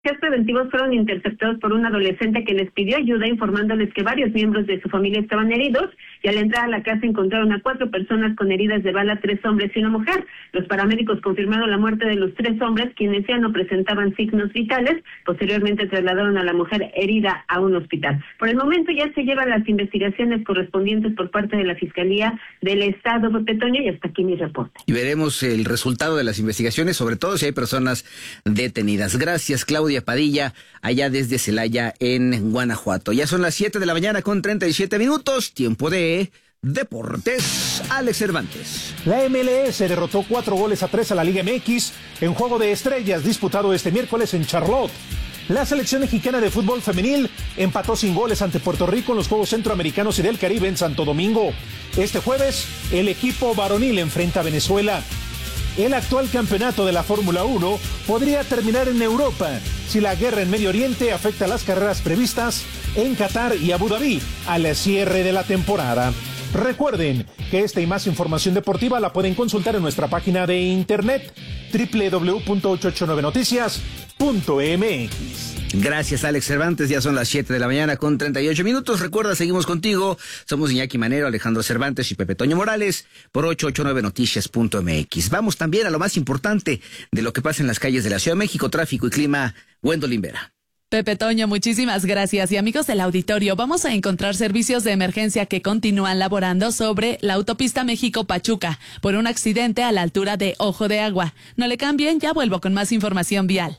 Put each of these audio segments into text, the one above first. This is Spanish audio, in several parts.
preventivos fueron interceptados por un adolescente que les pidió ayuda, informándoles que varios miembros de su familia estaban heridos, y al entrar a la casa encontraron a 4 personas con heridas de bala, 3 hombres y una mujer. Los paramédicos confirmaron la muerte de los 3 hombres, quienes ya no presentaban signos vitales. Posteriormente trasladaron a la mujer herida a un hospital. Por el momento ya se llevan las investigaciones correspondientes por parte de la Fiscalía del Estado, Pepe Toño, y hasta aquí mi reporte. Y veremos el resultado de las investigaciones, sobre todo si hay personas detenidas. Gracias, Claudia Padilla, allá desde Celaya, en Guanajuato. Ya son las 7 de la mañana con 37 minutos, tiempo de Deportes. Alex Cervantes. La MLS derrotó 4-3 a la Liga MX en Juego de Estrellas disputado este miércoles en Charlotte. La selección mexicana de fútbol femenil empató sin goles ante Puerto Rico en los Juegos Centroamericanos y del Caribe en Santo Domingo. Este jueves, el equipo varonil enfrenta a Venezuela. El actual campeonato de la Fórmula 1 podría terminar en Europa si la guerra en Medio Oriente afecta las carreras previstas en Qatar y Abu Dhabi al cierre de la temporada. Recuerden que esta y más información deportiva la pueden consultar en nuestra página de internet www.889noticias.mx. Gracias, Alex Cervantes. Ya son las 7 de la mañana con 38 minutos. Recuerda, seguimos contigo. Somos Iñaki Manero, Alejandro Cervantes y Pepe Toño Morales por 889noticias.mx. Vamos también a lo más importante de lo que pasa en las calles de la Ciudad de México, tráfico y clima. Wendolyn Vera. Pepe Toño, muchísimas gracias. Y amigos del auditorio, vamos a encontrar servicios de emergencia que continúan laborando sobre la autopista México-Pachuca por un accidente a la altura de Ojo de Agua. No le cambien, ya vuelvo con más información vial.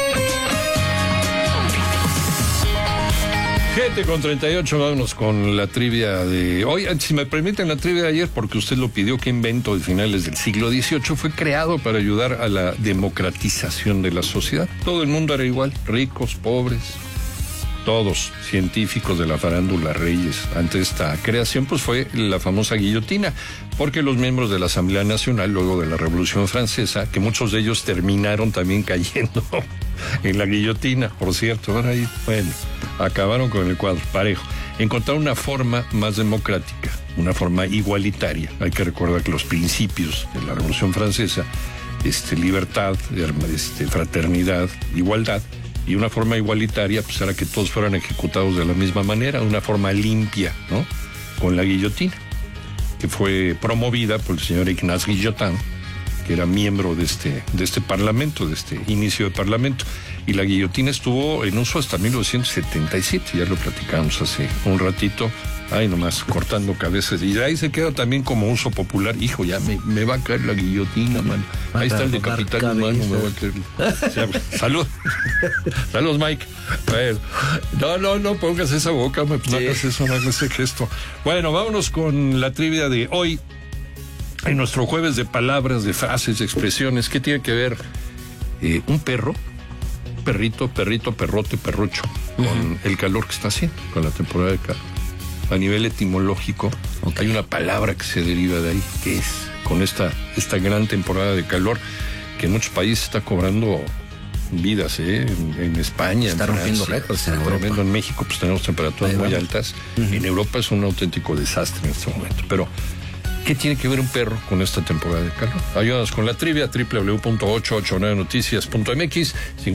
7:38, vámonos con la trivia de hoy. Si me permiten, la trivia de ayer, porque usted lo pidió. ¿Qué invento de finales del siglo XVIII fue creado para ayudar a la democratización de la sociedad? Todo el mundo era igual, ricos, pobres, todos, científicos de la farándula, reyes. Ante esta creación, pues fue la famosa guillotina, porque los miembros de la Asamblea Nacional, luego de la Revolución Francesa, que muchos de ellos terminaron también cayendo en la guillotina, por cierto, ahora ahí, bueno, acabaron con el cuadro parejo. Encontraron una forma más democrática, una forma igualitaria. Hay que recordar que los principios de la Revolución Francesa, libertad, fraternidad, igualdad, y una forma igualitaria, pues era que todos fueran ejecutados de la misma manera, una forma limpia, ¿no? Con la guillotina, que fue promovida por el señor Ignace Guillotin, que era miembro de este parlamento, de este inicio de parlamento. Y la guillotina estuvo en uso hasta 1977, ya lo platicamos hace un ratito. Ay, nomás, cortando cabezas. Y ahí se queda también como uso popular. Hijo, ya me va a caer la guillotina, mano. Ahí está el decapitado, mano, me va a caer. Salud. Saludos, Mike. Bueno, no pongas esa boca, no hagas eso, no hagas ese gesto. Bueno, vámonos con la trivia de hoy. En nuestro jueves de palabras, de frases, de expresiones. ¿Qué tiene que ver un perro? Perrito, perrote, perrucho, con el calor que está haciendo, con la temporada de calor. A nivel etimológico, hay una palabra que se deriva de ahí, que es con esta gran temporada de calor, que en muchos países está cobrando vidas, en España, está rompiendo récords en Europa. En México pues tenemos temperaturas muy altas. En Europa es un auténtico desastre en este momento. Pero ¿qué tiene que ver un perro con esta temporada de calor? Ayúdanos con la trivia, www.889noticias.mx,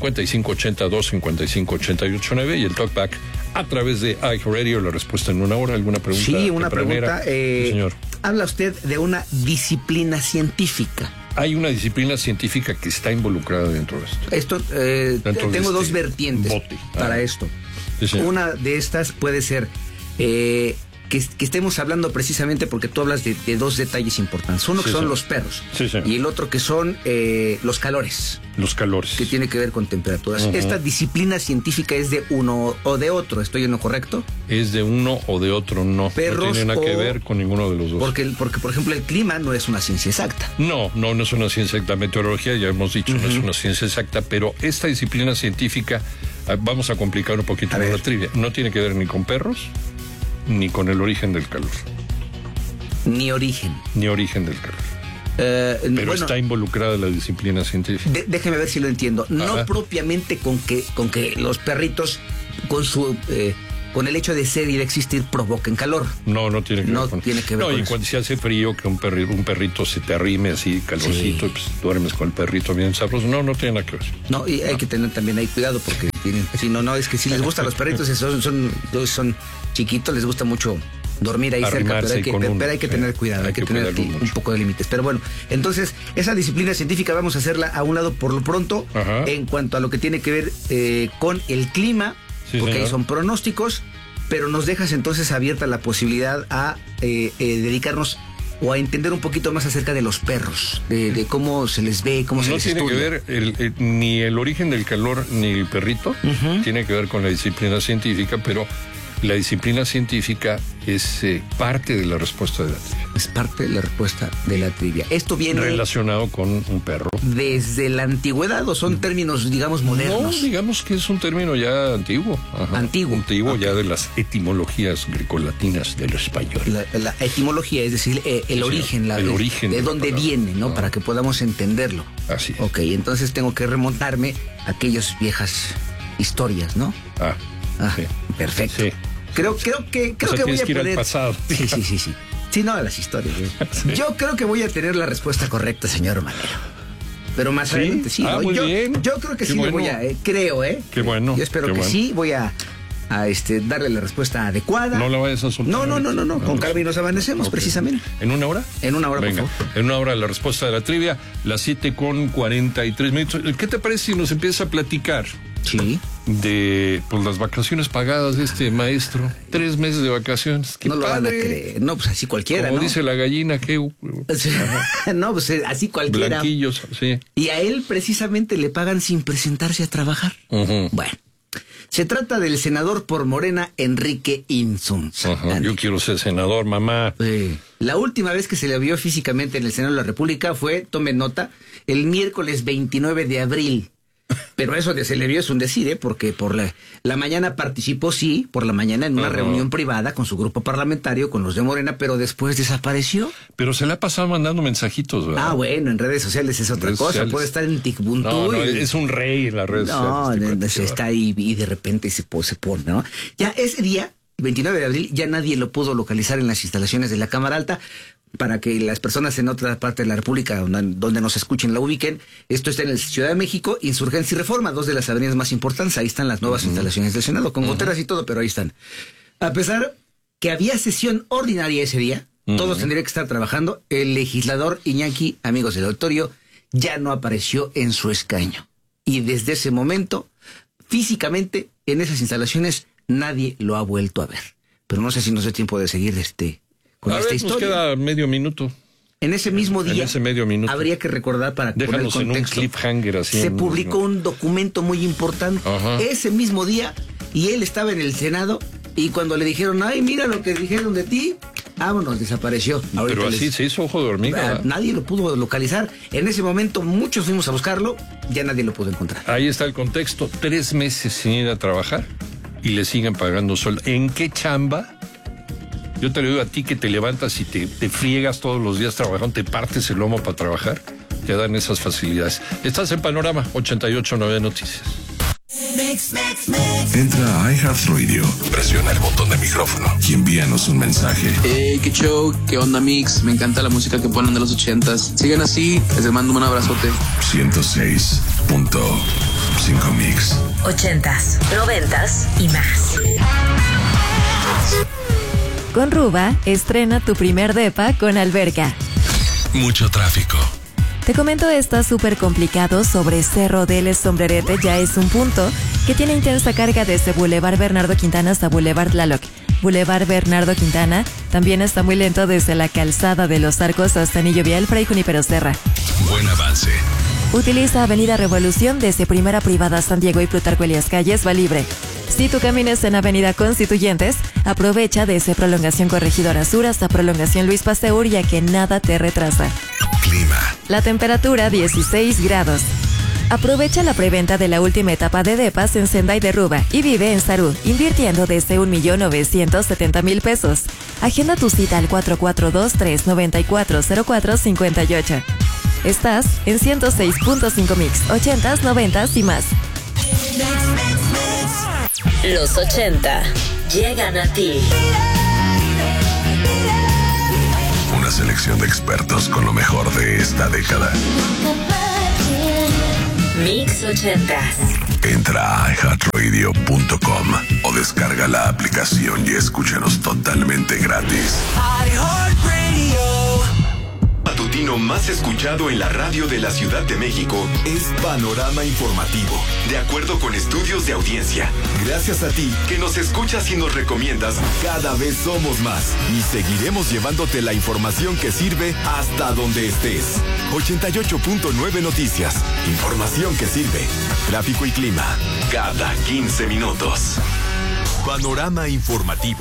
5582-558889 y el talkback a través de iHeartRadio. La respuesta en una hora. ¿Alguna pregunta? Sí, una pregunta. Señor. Habla usted de una disciplina científica. Hay una disciplina científica que está involucrada dentro de esto. Tengo dos vertientes para esto. Sí, una de estas puede ser que estemos hablando precisamente porque tú hablas de dos detalles importantes. Uno que son los perros y el otro que son los calores. Los calores. Que tiene que ver con temperaturas. Esta disciplina científica es de uno o de otro. ¿Estoy en lo correcto? Es de uno o de otro, no. Perros no tiene nada que ver con ninguno de los dos. Porque, por ejemplo, el clima no es una ciencia exacta. No es una ciencia exacta. La meteorología, ya hemos dicho, no es una ciencia exacta, pero esta disciplina científica, vamos a complicar un poquito la trivia, no tiene que ver ni con perros, ni con el origen del calor. Ni origen del calor. Pero está involucrada la disciplina científica. Déjeme ver si lo entiendo. No propiamente con que los perritos con su con el hecho de ser y de existir provoquen calor. No tiene que ver con tiene que ver con y eso. Cuando se hace frío, que un perrito se te arrime así, calorcito, y pues duermes con el perrito bien sabroso. No tiene nada que ver. No, y hay que tener también ahí cuidado porque tienen... Si no, es que si les gustan los perritos, son chiquitos, les gusta mucho dormir ahí cerca, pero hay que tener cuidado, hay que tener un poco de límites. Pero bueno, entonces, esa disciplina científica vamos a hacerla a un lado por lo pronto. Ajá. En cuanto a lo que tiene que ver con el clima, porque ahí son pronósticos, pero nos dejas entonces abierta la posibilidad a dedicarnos o a entender un poquito más acerca de los perros, de cómo se les ve, cómo se les estudia. No tiene que ver ni el origen del calor ni el perrito, tiene que ver con la disciplina científica, pero la disciplina científica es parte de la respuesta de la trivia. Es parte de la respuesta de la trivia. Esto viene... relacionado con un perro. ¿Desde la antigüedad o son términos, digamos, modernos? No, digamos que es un término ya antiguo. Ajá. Antiguo, ya de las etimologías grecolatinas del español. La etimología, es decir, el origen. El origen. De dónde viene, ¿no? Para que podamos entenderlo. Así es. Ok, entonces tengo que remontarme a aquellas viejas historias, ¿no? Sí. Perfecto. Sí. Creo que voy a ir poder... al pasado. Sí. Sí, no, a las historias. Sí. Yo creo que voy a tener la respuesta correcta, señor Manero. Pero más adelante sí. Muy bien. Yo creo que Qué sí bueno. me voy a... creo, Qué bueno. Yo espero que sí. Voy a darle la respuesta adecuada. No la vayas a soltar. No. Con calma y nos amanecemos, precisamente. ¿En una hora? En una hora, venga, por favor. En una hora la respuesta de la trivia, las 7:43. ¿Qué te parece si nos empieza a platicar? Sí. De las vacaciones pagadas de este maestro. 3 meses de vacaciones. ¡Qué no padre! Lo van a creer. No, pues así cualquiera, como ¿no? dice la gallina, que... no, pues así cualquiera. Blanquillos, sí. Y a él precisamente le pagan sin presentarse a trabajar. Bueno. Se trata del senador por Morena, Enrique Insunza. Yo quiero ser senador, mamá. La última vez que se le vio físicamente en el Senado de la República fue, tome nota, el miércoles 29 de abril. Pero eso de se le vio es un decir, porque por la mañana participó, por la mañana en una reunión privada con su grupo parlamentario, con los de Morena, pero después desapareció. Pero se le ha pasado mandando mensajitos, ¿verdad? Bueno, en redes sociales es otra cosa, sociales. Puede estar en TikTok. No, es un rey en las redes sociales. No, está ahí y de repente se pone, ¿no? Ya ese día, 29 de abril, ya nadie lo pudo localizar en las instalaciones de la Cámara Alta. Para que las personas en otra parte de la República donde nos escuchen la ubiquen, esto está en la Ciudad de México, Insurgencia y Reforma, 2 de las avenidas más importantes. Ahí están las nuevas instalaciones del Senado, con goteras y todo, pero ahí están. A pesar que había sesión ordinaria ese día, todos tendrían que estar trabajando, el legislador Iñaki, amigos del auditorio, ya no apareció en su escaño. Y desde ese momento, físicamente, en esas instalaciones, nadie lo ha vuelto a ver. Pero no sé si nos dé tiempo de seguir con esta historia. Nos queda medio minuto. En ese mismo día, habría que recordar para poner el contexto. En un cliffhanger así. Se publicó un documento muy importante ese mismo día y él estaba en el Senado y cuando le dijeron, ay, mira lo que dijeron de ti, vámonos, desapareció. Pero así se hizo ojo de hormiga. Nadie lo pudo localizar. En ese momento muchos fuimos a buscarlo, ya nadie lo pudo encontrar. Ahí está el contexto. 3 meses sin ir a trabajar y le siguen pagando sueldo. ¿En qué chamba? Yo te lo digo a ti que te levantas y te friegas todos los días trabajando, te partes el lomo para trabajar, te dan esas facilidades. Estás en Panorama 88.9 Noticias. Entra a iHeartRadio, presiona el botón de micrófono y envíanos un mensaje. Qué show, qué onda mix, me encanta la música que ponen de los 80s. Sigan así, les mando un abrazote. 106.5 Mix. 80s, 90s y más. Con Ruba, estrena tu primer depa con alberca. Mucho tráfico. Te comento, está súper complicado sobre Cerro del Sombrerete, ya es un punto que tiene intensa carga desde Boulevard Bernardo Quintana hasta Boulevard Tlaloc. Boulevard Bernardo Quintana también está muy lento desde la calzada de los Arcos hasta Anillo Vial Fray Junípero Serra. Buen avance. Utiliza Avenida Revolución desde Primera Privada San Diego y Plutarco Elías Calles, va libre. Si tú caminas en Avenida Constituyentes, aprovecha desde Prolongación Corregidora Sur hasta Prolongación Luis Pasteur, ya que nada te retrasa. Clima. La temperatura 16 grados. Aprovecha la preventa de la última etapa de depas en Sendai de Ruba y vive en Sarú, invirtiendo desde 1,970,000 pesos. Agenda tu cita al 442-394-0458. Estás en 106.5 Mix, 80s, 90s y más. Los 80 llegan a ti. Una selección de expertos con lo mejor de esta década. Mix 80s. Entra a iHeartRadio.com o descarga la aplicación y escúchanos totalmente gratis. Matutino más escuchado en la radio de la Ciudad de México es Panorama Informativo, de acuerdo con estudios de audiencia. Gracias a ti que nos escuchas y nos recomiendas, cada vez somos más y seguiremos llevándote la información que sirve hasta donde estés. 88.9 Noticias, información que sirve. Tráfico y clima, cada 15 minutos. Panorama Informativo.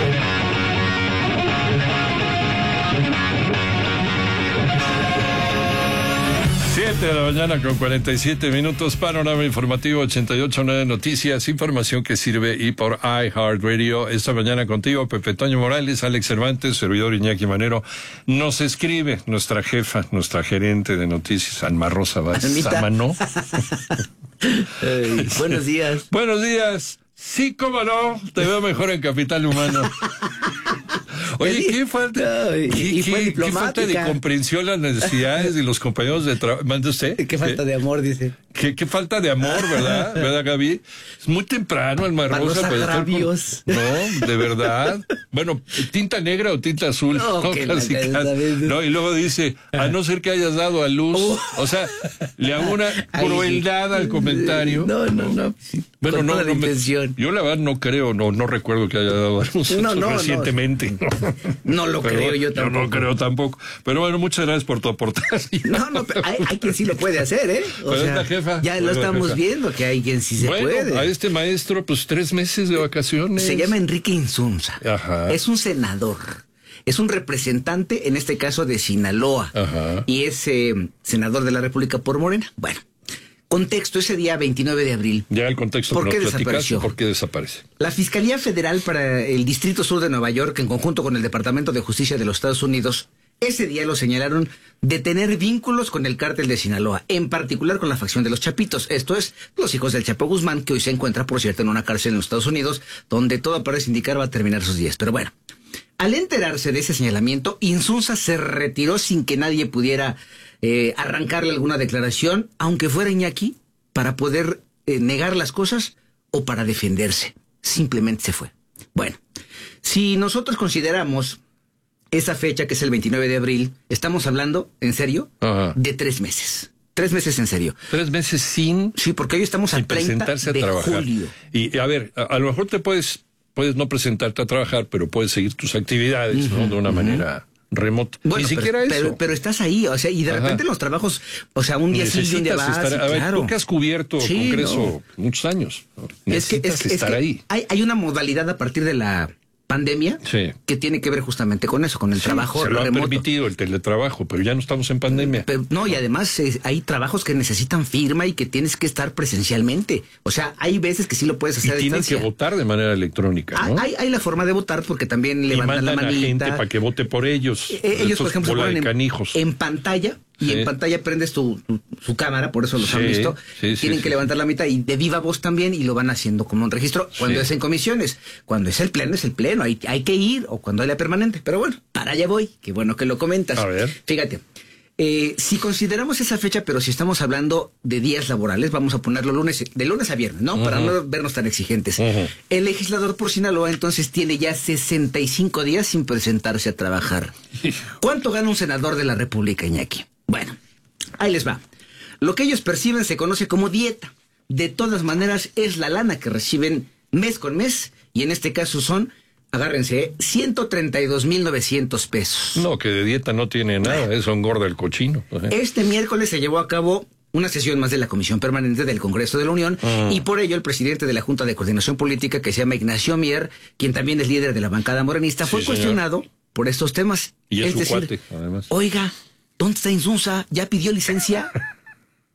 7 de la mañana con 47 minutos, Panorama Informativo 88.9 Noticias, información que sirve y por iHeartRadio. Esta mañana contigo, Pepe Toño Morales, Alex Cervantes, servidor Iñaki Manero. Nos escribe nuestra jefa, nuestra gerente de noticias, Alma Rosa Samanó. Buenos días. Buenos días. Sí, cómo no, te veo mejor en Capital Humano. Oye, qué falta de comprensión las necesidades de los compañeros de trabajo. ¿Manda usted? Qué falta de amor, dice. Qué falta de amor, ¿verdad? ¿Verdad, Gaby? Es muy temprano, Alma Rosa. Para los agravios. No, de verdad. Bueno, ¿tinta negra o tinta azul? No, y luego dice, a no ser que hayas dado a luz. O sea, le hago una crueldad al comentario. No. Bueno, no, intención. Yo la verdad no creo, no recuerdo que haya dado a luz recientemente. No lo creo yo tampoco. Yo no creo tampoco. Pero bueno, muchas gracias por tu aportación. No, pero hay quien sí lo puede hacer, ¿eh? O sea, esta jefa. Ya lo estamos viendo, que hay quien sí se puede. A este maestro, pues 3 meses de vacaciones. Se llama Enrique Insunza. Ajá. Es un senador. Es un representante, en este caso, de Sinaloa. Ajá. Y es senador de la República por Morena. Bueno. Contexto, ese día 29 de abril. Ya el contexto. ¿Por qué desapareció? ¿Por qué desaparece? La Fiscalía Federal para el Distrito Sur de Nueva York, en conjunto con el Departamento de Justicia de los Estados Unidos, ese día lo señalaron de tener vínculos con el cártel de Sinaloa, en particular con la facción de los Chapitos. Esto es, los hijos del Chapo Guzmán, que hoy se encuentra, por cierto, en una cárcel en los Estados Unidos, donde todo parece indicar va a terminar sus días. Pero bueno, al enterarse de ese señalamiento, Insunza se retiró sin que nadie pudiera arrancarle alguna declaración, aunque fuera Iñaki, para poder negar las cosas o para defenderse. Simplemente se fue. Bueno, si nosotros consideramos esa fecha, que es el 29 de abril, estamos hablando, en serio, de 3 meses. 3 meses en serio. 3 meses sin... Sí, porque hoy estamos al 30 de julio. Y a ver, a lo mejor puedes no presentarte a trabajar, pero puedes seguir tus actividades, ¿no? De una manera remota. Bueno, ni siquiera eso. Pero estás ahí, o sea, y de repente los trabajos, o sea, un día sí y un día vas. A ver, tú que has cubierto Congreso muchos años, ¿no? Necesitas estar ahí. Hay una modalidad a partir de la pandemia que tiene que ver justamente con eso, con el trabajo remoto. Se lo ha permitido el teletrabajo, pero ya no estamos en pandemia. Pero, no, y además hay trabajos que necesitan firma y que tienes que estar presencialmente. O sea, hay veces que sí lo puedes hacer a distancia. Tienes que votar de manera electrónica, ¿no? Hay la forma de votar porque también levantan la manita. Y mandan a gente para que vote por ellos. Ellos, por ejemplo, se ponen en pantalla. Y en pantalla prendes su cámara, por eso los han visto. Tienen que levantar la mitad y de viva voz también, y lo van haciendo como un registro cuando es en comisiones. Cuando es el pleno, es el pleno. Hay que ir, o cuando hay la permanente. Pero bueno, para allá voy. Qué bueno que lo comentas. A ver. Fíjate, si consideramos esa fecha, pero si estamos hablando de días laborales, vamos a ponerlo de lunes a viernes, ¿no? Para no vernos tan exigentes. El legislador por Sinaloa entonces tiene ya 65 días sin presentarse a trabajar. ¿Cuánto gana un senador de la República, Iñaki? Bueno, ahí les va. Lo que ellos perciben se conoce como dieta. De todas maneras, es la lana que reciben mes con mes, y en este caso son, agárrense, 132,900 pesos. No, que de dieta no tiene nada, eso engorda el cochino. Este miércoles se llevó a cabo una sesión más de la Comisión Permanente del Congreso de la Unión, y por ello el presidente de la Junta de Coordinación Política, que se llama Ignacio Mier, quien también es líder de la bancada morenista, fue cuestionado por estos temas. Y es su cuate, además. Oiga, ¿dónde está Insunza? ¿Ya pidió licencia?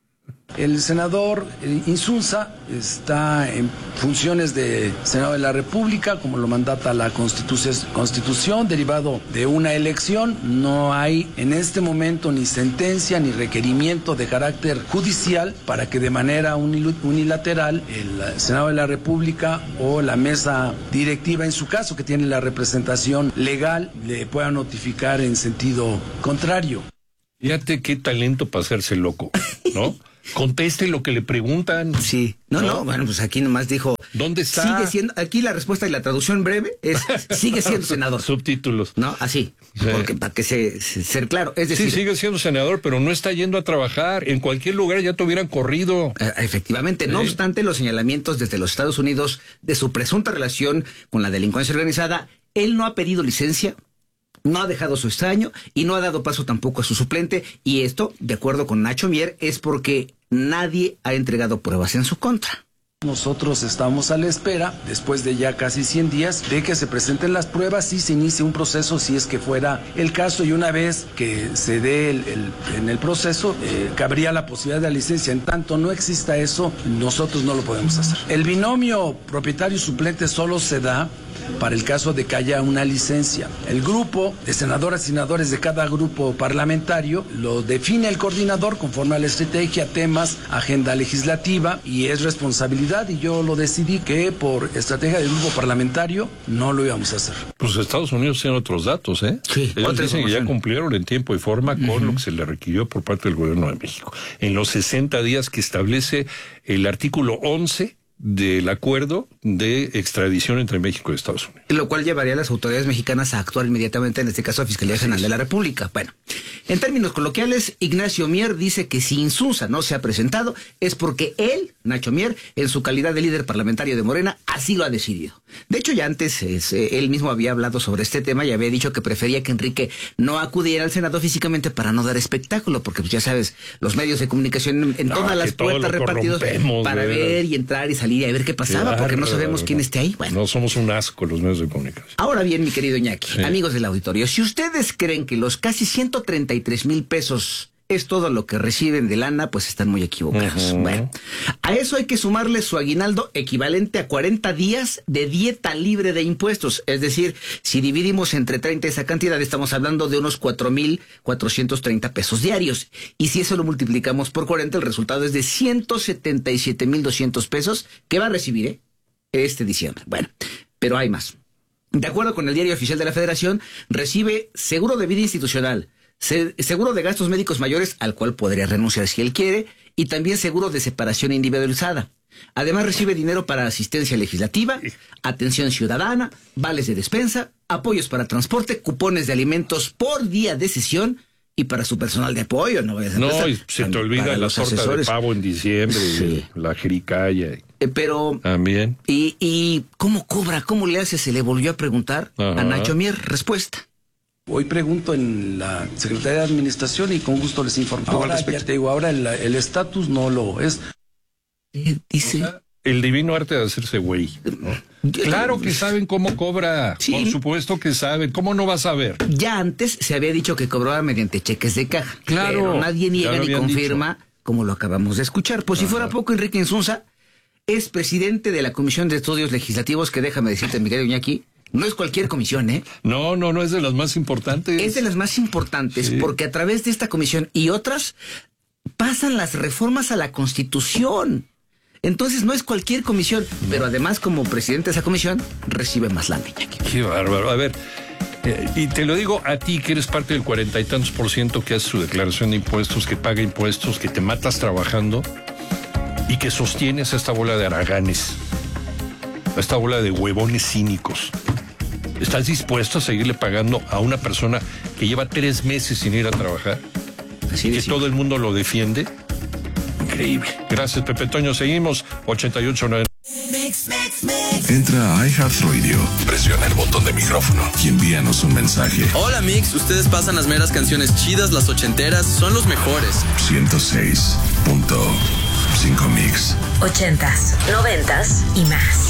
El senador Insunza está en funciones de Senado de la República, como lo mandata la Constitución, derivado de una elección. No hay en este momento ni sentencia ni requerimiento de carácter judicial para que de manera unilateral el Senado de la República o la mesa directiva, en su caso, que tiene la representación legal, le pueda notificar en sentido contrario. Fíjate qué talento para hacerse loco, ¿no? Conteste lo que le preguntan. Sí. No, bueno, pues aquí nomás dijo... ¿Dónde está? Sigue siendo... Aquí la respuesta y la traducción breve es... Sigue siendo senador. Subtítulos. No, así. Sí. Porque para que ser claro. Es decir... Sí, sigue siendo senador, pero no está yendo a trabajar. En cualquier lugar ya te hubieran corrido. Efectivamente. Sí. No obstante, los señalamientos desde los Estados Unidos de su presunta relación con la delincuencia organizada, él no ha pedido licencia, no ha dejado su escaño y no ha dado paso tampoco a su suplente. Y esto, de acuerdo con Nacho Mier, es porque nadie ha entregado pruebas en su contra. Nosotros estamos a la espera, después de ya casi 100 días, de que se presenten las pruebas y se inicie un proceso, si es que fuera el caso, y una vez que se dé en el proceso, cabría la posibilidad de la licencia. En tanto no exista eso, nosotros no lo podemos hacer. El binomio propietario y suplente solo se da para el caso de que haya una licencia. El grupo de senadoras y senadores de cada grupo parlamentario lo define el coordinador conforme a la estrategia, temas, agenda legislativa, y es responsabilidad, y yo lo decidí que por estrategia del grupo parlamentario no lo íbamos a hacer. Pues Estados Unidos tiene otros datos, ¿eh? Sí. Ellos dicen que ya cumplieron en tiempo y forma con lo que se le requirió por parte del gobierno de México. En los 60 días que establece el artículo 11 del acuerdo de extradición entre México y Estados Unidos. Lo cual llevaría a las autoridades mexicanas a actuar inmediatamente, en este caso a Fiscalía General de la República. Bueno, en términos coloquiales, Ignacio Mier dice que si Insunza no se ha presentado es porque él, Nacho Mier, en su calidad de líder parlamentario de Morena, así lo ha decidido. De hecho, ya antes él mismo había hablado sobre este tema y había dicho que prefería que Enrique no acudiera al Senado físicamente para no dar espectáculo, porque pues ya sabes, los medios de comunicación en todas las puertas repartidos para ver y entrar y salir y a ver qué pasaba, porque no sabemos quién esté ahí. Bueno, no somos un asco los medios de comunicación. Ahora bien, mi querido Iñaki, amigos del auditorio, si ustedes creen que los casi 133,000 pesos es todo lo que reciben de lana, pues están muy equivocados. Bueno, a eso hay que sumarle su aguinaldo equivalente a 40 días de dieta libre de impuestos. Es decir, si dividimos entre 30 esa cantidad, estamos hablando de unos 4,430 pesos diarios. Y si eso lo multiplicamos por 40, el resultado es de 177,200 pesos que va a recibir este diciembre. Bueno, pero hay más. De acuerdo con el Diario Oficial de la Federación, recibe seguro de vida institucional, seguro de gastos médicos mayores, al cual podría renunciar si él quiere, y también seguro de separación individualizada. Además recibe dinero para asistencia legislativa, atención ciudadana, vales de despensa, apoyos para transporte, cupones de alimentos por día de sesión y para su personal de apoyo. No, y se te olvida la torta de pavo en diciembre, la jericaya. Pero también. ¿Y cómo cobra? ¿Cómo le hace? Se le volvió a preguntar a Nacho Mier. Respuesta. Hoy pregunto en la Secretaría de Administración y con gusto les informo. Ahora, ya te digo, ahora el estatus no lo es. Dice... O sea, el divino arte de hacerse güey, ¿no? Claro que saben cómo cobra. Sí. Por supuesto que saben. ¿Cómo no vas a saber? Ya antes se había dicho que cobraba mediante cheques de caja. Claro. Pero nadie niega ni confirma, como lo acabamos de escuchar. Pues si fuera poco, Enrique Insunza es presidente de la Comisión de Estudios Legislativos, que déjame decirte, mi querido Iñaki, no es cualquier comisión, ¿eh? No, es de las más importantes. Es de las más importantes, porque a través de esta comisión y otras pasan las reformas a la Constitución. Entonces no es cualquier comisión, pero además como presidente de esa comisión recibe más lana. Qué bárbaro. A ver, y te lo digo a ti que eres parte del 40 y tantos % que hace su declaración de impuestos, que paga impuestos, que te matas trabajando y que sostienes a esta bola de haraganes, a esta bola de huevones cínicos. ¿Estás dispuesto a seguirle pagando a una persona que lleva 3 meses sin ir a trabajar? Así que todo el mundo lo defiende. Increíble. Gracias, Pepe Toño. Seguimos 88.9. Entra a iHeartRadio, presiona el botón de micrófono y envíanos un mensaje. Hola Mix, ustedes pasan las meras canciones chidas, las ochenteras, son los mejores. 106.5 Mix. 80s, 90s y más.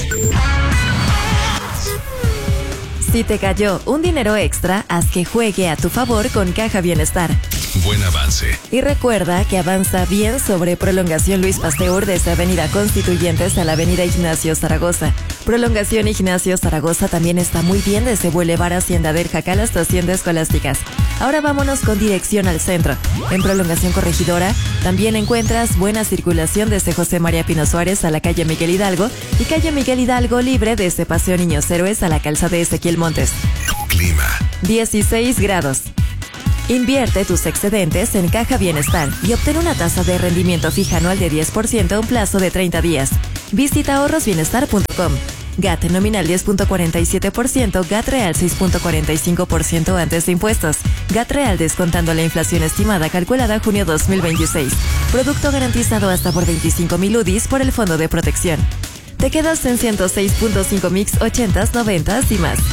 Si te cayó un dinero extra, haz que juegue a tu favor con Caja Bienestar. Buen avance. Y recuerda que avanza bien sobre Prolongación Luis Pasteur desde Avenida Constituyentes a la Avenida Ignacio Zaragoza. Prolongación Ignacio Zaragoza también está muy bien desde Boulevard Hacienda del Jacal hasta Hacienda Escolásticas. Ahora vámonos con dirección al centro. En Prolongación Corregidora también encuentras buena circulación desde José María Pino Suárez a la calle Miguel Hidalgo y calle Miguel Hidalgo libre desde Paseo Niños Héroes a la calzada de Ezequiel Montes. Clima. 16 grados. Invierte tus excedentes en Caja Bienestar y obtén una tasa de rendimiento fija anual de 10% a un plazo de 30 días. Visita ahorrosbienestar.com. GAT nominal 10.47%, GAT real 6.45% antes de impuestos. GAT real descontando la inflación estimada calculada junio 2026. Producto garantizado hasta por 25,000 UDIs por el Fondo de Protección. Te quedas en 106.5 Mix 80s, 90s y más.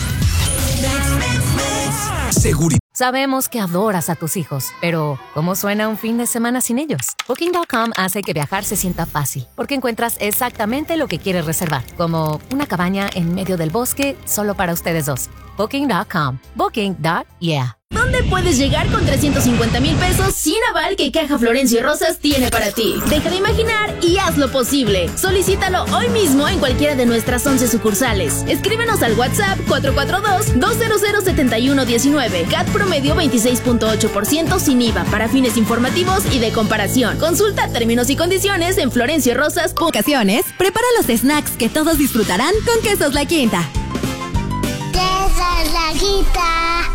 Seguridad. Sabemos que adoras a tus hijos, pero ¿cómo suena un fin de semana sin ellos? Booking.com hace que viajar se sienta fácil, porque encuentras exactamente lo que quieres reservar, como una cabaña en medio del bosque solo para ustedes dos. Booking.com. Booking.yeah. ¿Dónde puedes llegar con 350,000 pesos sin aval que Caja Florencio Rosas tiene para ti? Deja de imaginar y hazlo posible. Solicítalo hoy mismo en cualquiera de nuestras 11 sucursales. Escríbenos al WhatsApp 442-200-7119. CAT promedio 26.8% sin IVA para fines informativos y de comparación. Consulta términos y condiciones en Florencio Rosas. Ocasiones, prepara los snacks que todos disfrutarán con Quesos La Quinta. Quesos La Quinta.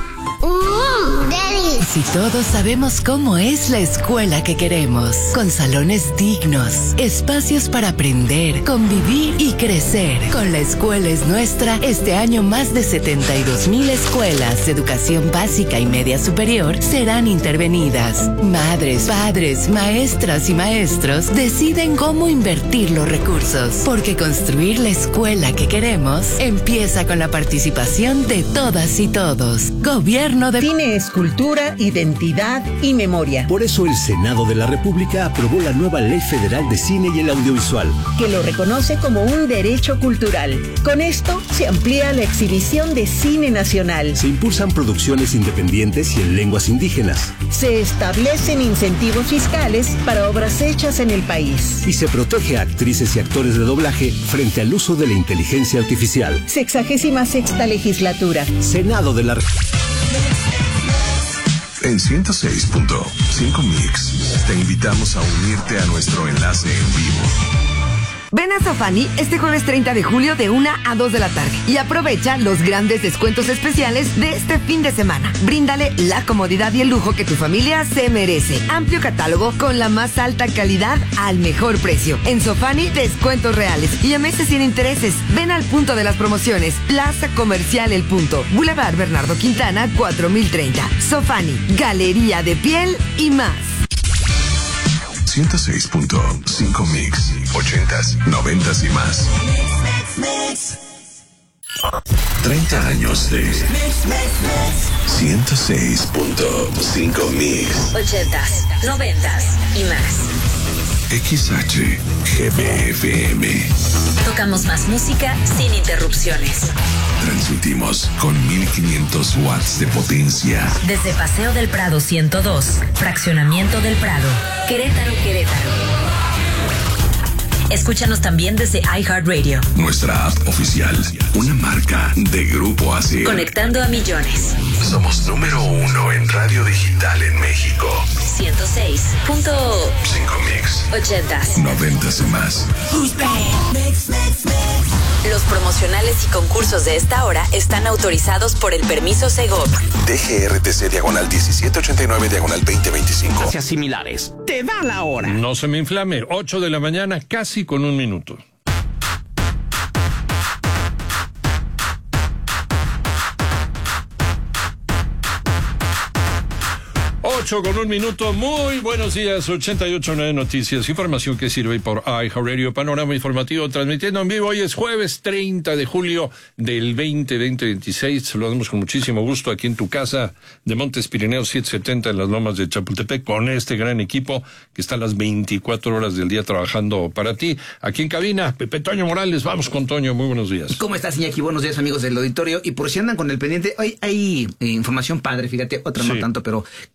Si todos sabemos cómo es la escuela que queremos, con salones dignos, espacios para aprender, convivir y crecer. Con La Escuela es Nuestra, este año más de 72,000 escuelas de educación básica y media superior serán intervenidas. Madres, padres, maestras y maestros deciden cómo invertir los recursos, porque construir la escuela que queremos empieza con la participación de todas y todos. Gobierno de Cine es cultura, identidad y memoria. Por eso el Senado de la República aprobó la nueva Ley Federal de Cine y el Audiovisual, que lo reconoce como un derecho cultural. Con esto se amplía la exhibición de cine nacional. Se impulsan producciones independientes y en lenguas indígenas. Se establecen incentivos fiscales para obras hechas en el país. Y se protege a actrices y actores de doblaje frente al uso de la inteligencia artificial. 66ª legislatura. Senado de la República. En 106.5 Mix te invitamos a unirte a nuestro enlace en vivo. Ven a Sofani este jueves 30 de julio de 1 a 2 de la tarde y aprovecha los grandes descuentos especiales de este fin de semana. Bríndale la comodidad y el lujo que tu familia se merece. Amplio catálogo con la más alta calidad al mejor precio. En Sofani, descuentos reales y a meses sin intereses. Ven al punto de las promociones. Plaza Comercial El Punto. Boulevard Bernardo Quintana, 4030. Sofani, galería de piel y más. 106.5 Mix, 80s, 90s y más. 30 años de 106.5 Mix, 80s, 90s y más. XHGBFM. Tocamos más música sin interrupciones. Transmitimos con 1500 watts de potencia. Desde Paseo del Prado 102, Fraccionamiento del Prado, Querétaro. Escúchanos también desde iHeartRadio. Nuestra app oficial, una marca de Grupo ASIR. Conectando a millones. Somos número 1 en radio digital en México. 106.5 Mix. 80s. 90s y más. Los promocionales y concursos de esta hora están autorizados por el permiso Segov. DGRTC /2025. Gracias similares. Te da la hora. No se me inflame. 8 de la mañana, casi con 1 minuto. 8 con 1 minuto. Muy buenos días. 88.9 Noticias. Información que sirve por iHeartRadio. Panorama informativo transmitiendo en vivo. Hoy es jueves 30 de julio del 2026. Saludamos con muchísimo gusto aquí en tu casa de Montes Pirineos 770 en las Lomas de Chapultepec con este gran equipo que está a las 24 horas del día trabajando para ti. Aquí en cabina, Pepe Toño Morales. Vamos con Toño. Muy buenos días. ¿Cómo estás, Iñaki? Buenos días, amigos del auditorio. Y por si andan con el pendiente, hoy hay información padre, fíjate, otra no tanto, pero qué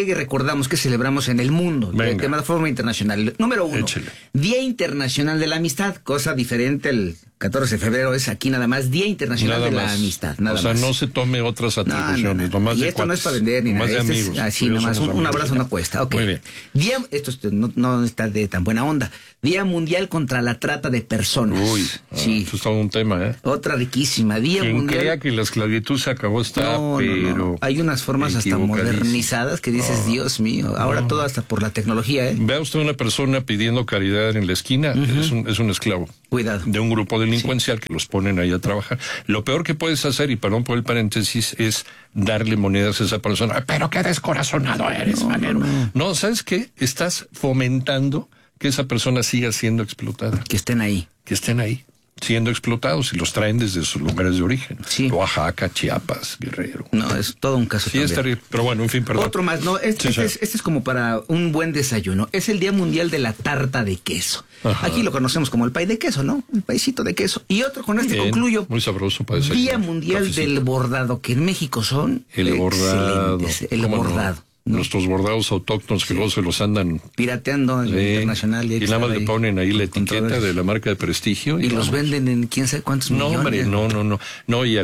llega y recordamos que celebramos en el mundo, de forma internacional. Número 1, Día Internacional de la Amistad, cosa diferente. El 14 de febrero es aquí nada más Día Internacional de la Amistad. Nada más. No se tome otras atribuciones. Y esto no es para vender ni nada. Amigos, así nomás, un abrazo no cuesta. Okay. Muy bien. Esto no está de tan buena onda. Día Mundial contra la Trata de Personas. Eso es todo un tema, ¿eh? Otra riquísima. Día Quien Mundial. crea que la esclavitud se acabó está, pero... Hay unas formas hasta modernizadas que dices, Dios mío, ahora todo hasta por la tecnología, ¿eh? Vea usted una persona pidiendo caridad en la esquina, es un esclavo. Cuidado. De un grupo delincuencial que los ponen ahí a trabajar. Lo peor que puedes hacer, y perdón por el paréntesis, es darle monedas a esa persona. Pero qué descorazonado eres, Valero. No, ¿sabes qué? Estás fomentando que esa persona siga siendo explotada. Que estén ahí. Siendo explotados y los traen desde sus lugares de origen. Oaxaca, Chiapas, Guerrero. No, es todo un caso. Sí, es terrible. Pero bueno, en fin, perdón. Otro más, no, este es como para un buen desayuno. Es el Día Mundial de la Tarta de Queso. Ajá. Aquí lo conocemos como el pay de queso, ¿no? El paisito de queso. Y otro, con este concluyo. Muy sabroso para desayunar. Día Mundial del Bordado, que en México son el bordado. El bordado. Nuestros bordados autóctonos que luego se los andan pirateando en internacional. Y nada más le ponen ahí la etiqueta de la marca de prestigio. Y los venden en quién sabe cuántos millones. No, y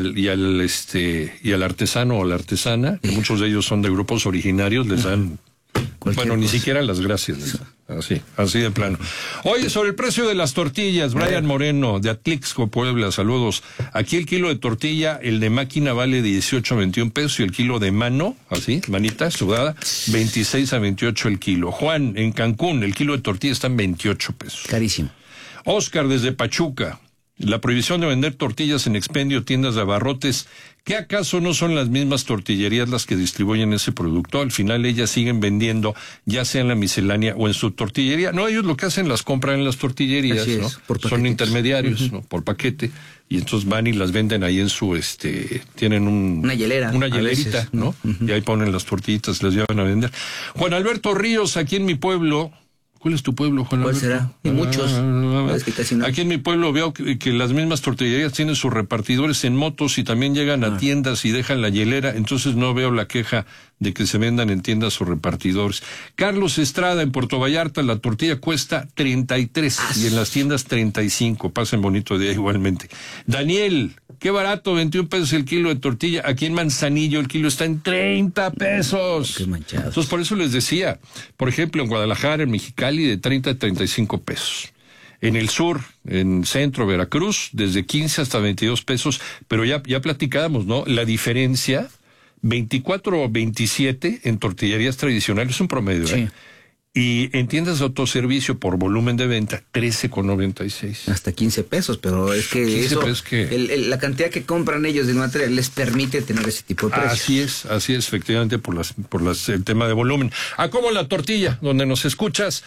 al artesano o la artesana, que muchos de ellos son de grupos originarios, les dan... Ni siquiera las gracias. Así de plano. Oye, sobre el precio de las tortillas, Brian Moreno, de Atlixco, Puebla, saludos. Aquí el kilo de tortilla, el de máquina vale 18 a 21 pesos y el kilo de mano, así, manita sudada, 26 a 28 el kilo. Juan, en Cancún, el kilo de tortilla está en 28 pesos. Carísimo. Oscar, desde Pachuca. La prohibición de vender tortillas en expendio, tiendas de abarrotes, ¿qué acaso no son las mismas tortillerías las que distribuyen ese producto? Al final ellas siguen vendiendo, ya sea en la miscelánea o en su tortillería. No, ellos lo que hacen las compran en las tortillerías, ¿no? Son intermediarios, ¿no? Por paquete. Y entonces van y las venden ahí en su, tienen una hielera. Una hielerita, veces, ¿no? Y ahí ponen las tortillitas, las llevan a vender. Juan Alberto Ríos, aquí en mi pueblo... ¿Cuál es tu pueblo, Juan Alberto? ¿Cuál será? Y muchos. Es que casi no. Aquí en mi pueblo veo que las mismas tortillerías tienen sus repartidores en motos y también llegan a tiendas y dejan la hielera, entonces no veo la queja de que se vendan en tiendas sus repartidores. Carlos Estrada, en Puerto Vallarta, la tortilla cuesta 33 y en las tiendas 35. Pasen bonito día igualmente. Daniel, qué barato, 21 pesos el kilo de tortilla. Aquí en Manzanillo el kilo está en 30 pesos. Qué manchado. Entonces por eso les decía, por ejemplo, en Guadalajara, en Mexicali, de 30 a 35 pesos. En el sur, en centro, Veracruz, desde 15 hasta 22 pesos. Pero ya platicábamos, ¿no? La diferencia, 24 o 27 en tortillerías tradicionales, es un promedio, sí. Y en tiendas de autoservicio por volumen de venta, 13,96. Hasta 15 pesos, pero es que eso, la cantidad que compran ellos de material les permite tener ese tipo de precios. Así es, efectivamente, por el tema de volumen. Como la tortilla, donde nos escuchas,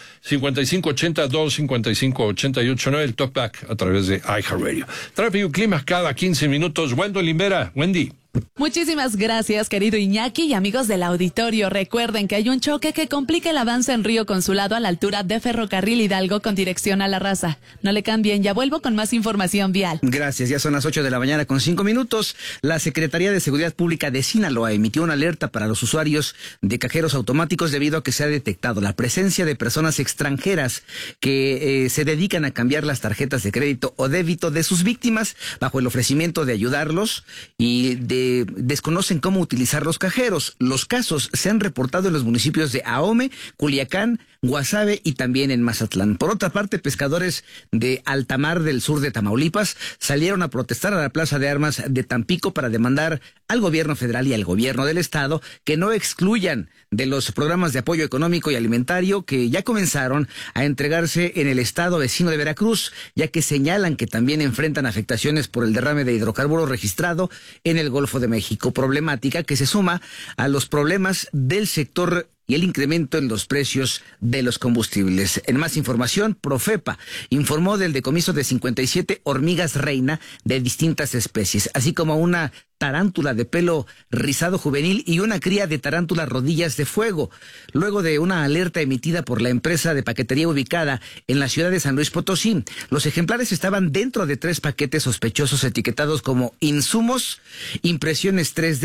5580-255-889, el Talkback a través de iHeartRadio. Tráfico y clima cada 15 minutos. Wendolyn Vera, Wendy. Muchísimas gracias, querido Iñaki, y amigos del auditorio. Recuerden que hay un choque que complica el avance en Río Consulado a la altura de Ferrocarril Hidalgo con dirección a La Raza. No le cambien, ya vuelvo con más información vial. Gracias, ya son las 8 de la mañana con 5 minutos. La Secretaría de Seguridad Pública de Sinaloa emitió una alerta para los usuarios de cajeros automáticos debido a que se ha detectado la presencia de personas extranjeras que se dedican a cambiar las tarjetas de crédito o débito de sus víctimas bajo el ofrecimiento de ayudarlos y desconocen cómo utilizar los cajeros. Los casos se han reportado en los municipios de Ahome, Culiacán, Guasave y también en Mazatlán. Por otra parte, pescadores de Altamar del sur de Tamaulipas salieron a protestar a la Plaza de Armas de Tampico para demandar al gobierno federal y al gobierno del estado que no excluyan de los programas de apoyo económico y alimentario que ya comenzaron a entregarse en el estado vecino de Veracruz, ya que señalan que también enfrentan afectaciones por el derrame de hidrocarburos registrado en el Golfo de México, problemática que se suma a los problemas del sector y el incremento en los precios de los combustibles. En más información, Profepa informó del decomiso de 57 hormigas reina de distintas especies, así como una tarántula de pelo rizado juvenil y una cría de tarántula rodillas de fuego, luego de una alerta emitida por la empresa de paquetería ubicada en la ciudad de San Luis Potosí. Los ejemplares estaban dentro de 3 paquetes sospechosos etiquetados como insumos, impresiones 3D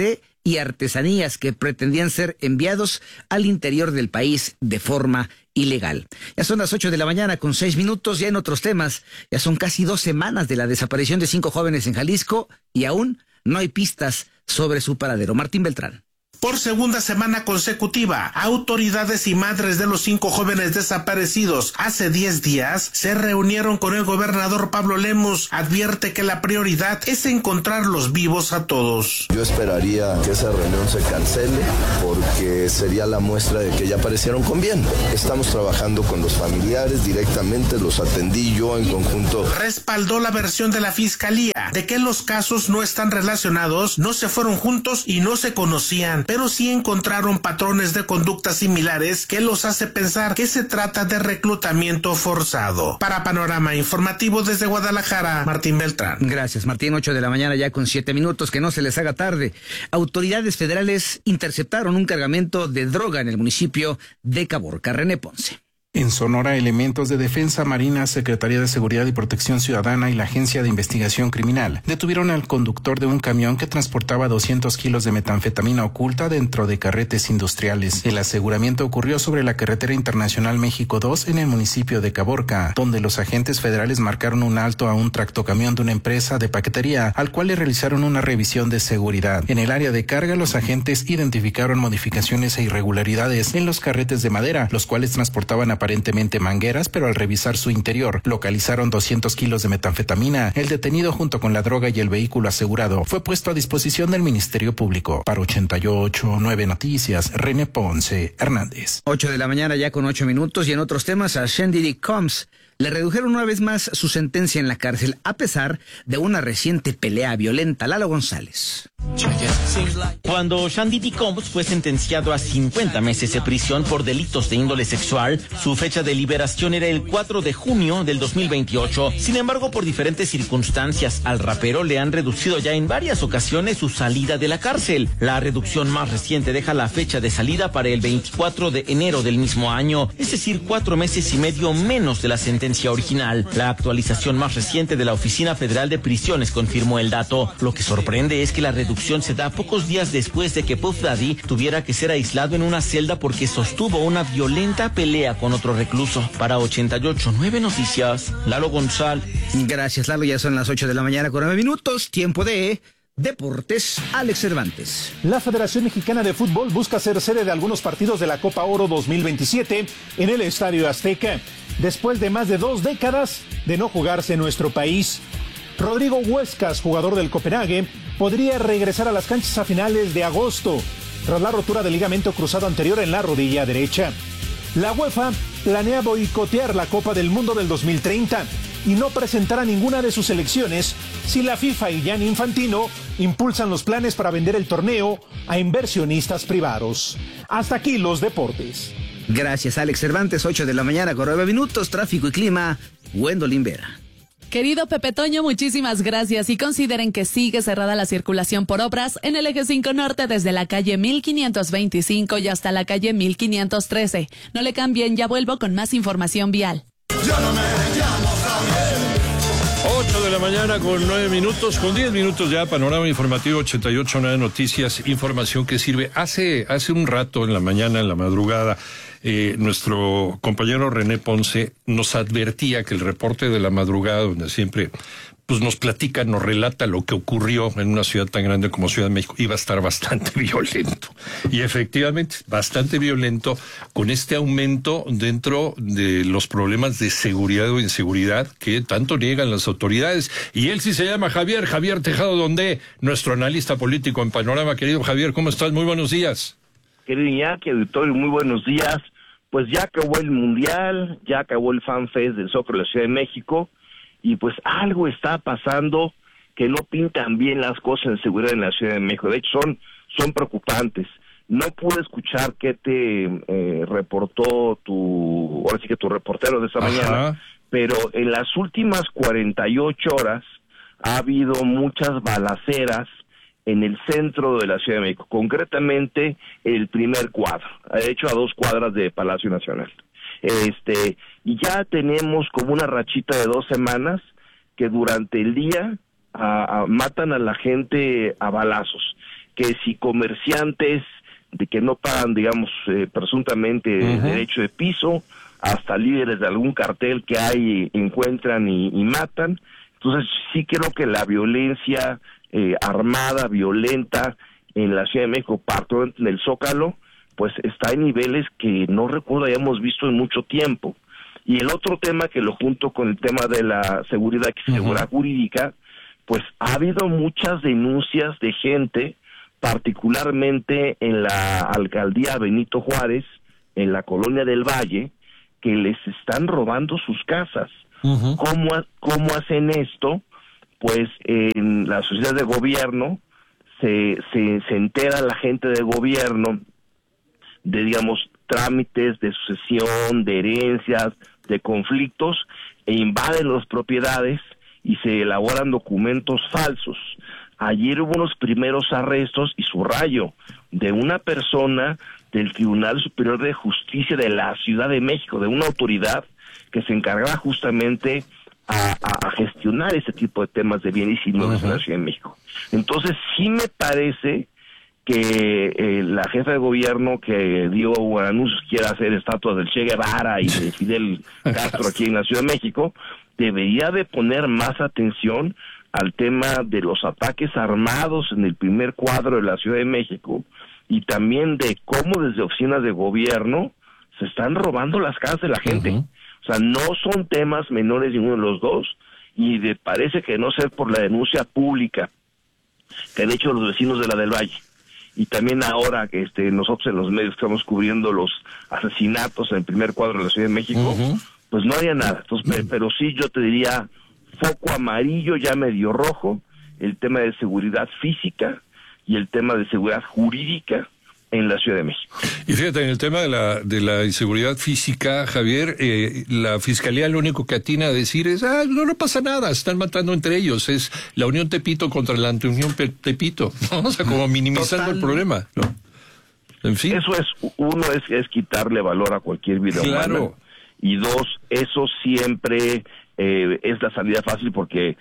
y artesanías que pretendían ser enviados al interior del país de forma ilegal. Ya son las 8:06 a.m, ya en otros temas. Ya son casi 2 semanas de la desaparición de 5 jóvenes en Jalisco y aún no hay pistas sobre su paradero. Martín Beltrán. Por segunda semana consecutiva, autoridades y madres de los 5 jóvenes desaparecidos hace 10 días se reunieron con el gobernador Pablo Lemus. Advierte que la prioridad es encontrarlos vivos a todos. Yo esperaría que esa reunión se cancele porque sería la muestra de que ya aparecieron con bien. Estamos trabajando con los familiares directamente, los atendí yo en conjunto. Respaldó la versión de la fiscalía de que los casos no están relacionados, no se fueron juntos y no se conocían, pero sí encontraron patrones de conducta similares que los hace pensar que se trata de reclutamiento forzado. Para Panorama Informativo desde Guadalajara, Martín Beltrán. Gracias, Martín. 8:00 a.m, ya con 7 minutos, que no se les haga tarde. Autoridades federales interceptaron un cargamento de droga en el municipio de Caborca. René Ponce. En Sonora, elementos de Defensa Marina, Secretaría de Seguridad y Protección Ciudadana y la Agencia de Investigación Criminal detuvieron al conductor de un camión que transportaba 200 kilos de metanfetamina oculta dentro de carretes industriales. El aseguramiento ocurrió sobre la carretera internacional México 2 en el municipio de Caborca, donde los agentes federales marcaron un alto a un tractocamión de una empresa de paquetería, al cual le realizaron una revisión de seguridad. En el área de carga, los agentes identificaron modificaciones e irregularidades en los carretes de madera, los cuales transportaban aparentemente mangueras, pero al revisar su interior, localizaron 200 kilos de metanfetamina. El detenido, junto con la droga y el vehículo asegurado, fue puesto a disposición del Ministerio Público. Para 88.9 Noticias, René Ponce Hernández. 8:00 ya con 8 minutos, y en otros temas, a Shandy Combs le redujeron una vez más su sentencia en la cárcel, a pesar de una reciente pelea violenta. Lalo González. Cuando Shandy Combs fue sentenciado a 50 meses de prisión por delitos de índole sexual, su fecha de liberación era el 4 de junio del 2028. Sin embargo, por diferentes circunstancias, al rapero le han reducido ya en varias ocasiones su salida de la cárcel. La reducción más reciente deja la fecha de salida para el 24 de enero del mismo año, es decir, 4 meses y medio menos de la sentencia original. La actualización más reciente de la Oficina Federal de Prisiones confirmó el dato. Lo que sorprende es que la reducción se da pocos días después de que Puff Daddy tuviera que ser aislado en una celda porque sostuvo una violenta pelea con otro recluso. Para 88.9 Noticias, Lalo González. Gracias, Lalo. Ya son las 8:00 con 9 minutos. Tiempo de Deportes. Alex Cervantes. La Federación Mexicana de Fútbol busca ser sede de algunos partidos de la Copa Oro 2027 en el Estadio Azteca, después de más de 2 décadas de no jugarse en nuestro país. Rodrigo Huescas, jugador del Copenhague, podría regresar a las canchas a finales de agosto, tras la rotura del ligamento cruzado anterior en la rodilla derecha. La UEFA planea boicotear la Copa del Mundo del 2030 y no presentar a ninguna de sus selecciones si la FIFA y Gianni Infantino impulsan los planes para vender el torneo a inversionistas privados. Hasta aquí los deportes. Gracias, Alex Cervantes. 8:00 con 9 minutos. Tráfico y clima, Gwendolyn Vera. Querido Pepe Toño, muchísimas gracias, y consideren que sigue cerrada la circulación por obras en el eje 5 norte desde la calle 1525 y hasta la calle 1513. No le cambien, ya vuelvo con más información vial. Yo no me llamo Javier. 8:00 con 9 minutos, con 10 minutos ya, Panorama Informativo 88.9 Noticias, información que sirve. Hace un rato, en la mañana, en la madrugada, nuestro compañero René Ponce nos advertía que el reporte de la madrugada, donde siempre pues nos platica, nos relata lo que ocurrió en una ciudad tan grande como Ciudad de México, iba a estar bastante violento. Y efectivamente, bastante violento, con este aumento dentro de los problemas de seguridad o inseguridad que tanto niegan las autoridades. Y él sí se llama Javier Tejado Donde, nuestro analista político en Panorama. Querido Javier, ¿cómo estás? Muy buenos días. Querido Iñaki, auditorio, muy buenos días. Pues ya acabó el Mundial, ya acabó el Fan Fest del Zócalo de la Ciudad de México, y pues algo está pasando que no pintan bien las cosas en seguridad en la Ciudad de México. De hecho, son preocupantes. No pude escuchar qué te reportó tu reportero de esta mañana, pero en las últimas 48 horas ha habido muchas balaceras en el centro de la Ciudad de México, concretamente el primer cuadro, de hecho a 2 cuadras de Palacio Nacional. Y ya tenemos como una rachita de 2 semanas que durante el día matan a la gente a balazos. que si comerciantes de que no pagan, digamos, presuntamente derecho de piso, hasta líderes de algún cartel que hay encuentran y matan. Entonces sí creo que la violencia armada, violenta en la Ciudad de México, particularmente en el Zócalo, pues está en niveles que no recuerdo hayamos visto en mucho tiempo. Y el otro tema que lo junto con el tema de la seguridad jurídica, pues ha habido muchas denuncias de gente, particularmente en la alcaldía Benito Juárez, en la colonia del Valle, que les están robando sus casas. ¿Cómo hacen esto? Pues en la sociedad de gobierno se entera la gente de gobierno de, digamos, trámites de sucesión, de herencias, de conflictos, e invaden las propiedades y se elaboran documentos falsos. Ayer hubo unos primeros arrestos, y subrayo, de una persona del Tribunal Superior de Justicia de la Ciudad de México, de una autoridad que se encargaba justamente a gestionar ese tipo de temas de bienes inmuebles en la Ciudad de México. Entonces sí me parece que la jefa de gobierno que dio anuncios quiere hacer estatuas del Che Guevara y de Fidel Castro aquí en la Ciudad de México, debería de poner más atención al tema de los ataques armados en el primer cuadro de la Ciudad de México, y también de cómo desde oficinas de gobierno se están robando las casas de la gente. O sea, no son temas menores ninguno de los dos, y parece que no ser por la denuncia pública que han hecho los vecinos de la del Valle, y también ahora que nosotros en los medios estamos cubriendo los asesinatos en el primer cuadro de la Ciudad de México, pues no haría nada. Entonces, pero sí yo te diría foco amarillo, ya medio rojo, el tema de seguridad física y el tema de seguridad jurídica en la Ciudad de México. Y fíjate, en el tema de la inseguridad física, Javier, la Fiscalía lo único que atina a decir es, no pasa nada, están matando entre ellos, es la Unión Tepito contra la Antiunión Tepito, ¿no? O sea, como minimizando el problema, ¿no? En fin. Eso es, uno es quitarle valor a cualquier vida humana, y dos, eso siempre es la salida fácil, porque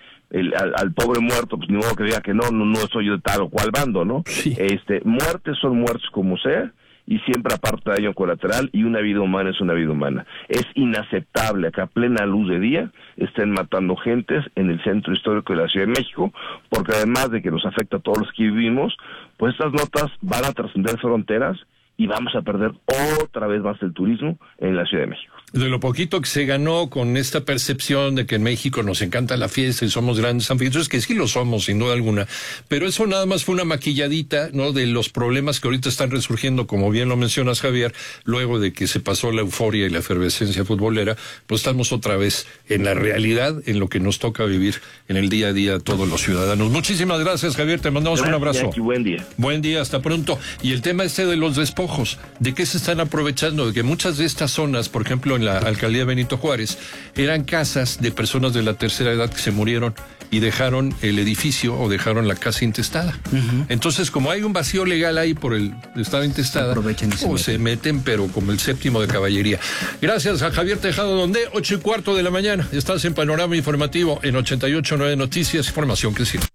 al pobre muerto, pues ni modo que diga que no soy yo de tal o cual bando, ¿no? Sí. Muertes son muertos como sea, y siempre aparte de daño colateral, y una vida humana es una vida humana. Es inaceptable que a plena luz de día estén matando gentes en el centro histórico de la Ciudad de México, porque además de que nos afecta a todos los que vivimos, pues estas notas van a trascender fronteras y vamos a perder otra vez más el turismo en la Ciudad de México. De lo poquito que se ganó con esta percepción de que en México nos encanta la fiesta y somos grandes anfitriones, que sí lo somos, sin duda alguna, pero eso nada más fue una maquilladita, ¿no?, de los problemas que ahorita están resurgiendo, como bien lo mencionas, Javier, luego de que se pasó la euforia y la efervescencia futbolera, pues estamos otra vez en la realidad, en lo que nos toca vivir en el día a día a todos los ciudadanos. Muchísimas gracias, Javier, te mandamos un abrazo. Jackie, buen día. Buen día, hasta pronto. Y el tema de los despojos, ¿de qué se están aprovechando? De que muchas de estas zonas, por ejemplo, en la alcaldía Benito Juárez, eran casas de personas de la tercera edad que se murieron y dejaron el edificio o dejaron la casa intestada. Entonces, como hay un vacío legal ahí por el estado intestada, se meten, pero como el séptimo de caballería. Gracias a Javier Tejado Donde, 8:15 de la mañana. Estás en Panorama Informativo en 88.9 Noticias, información que sirve.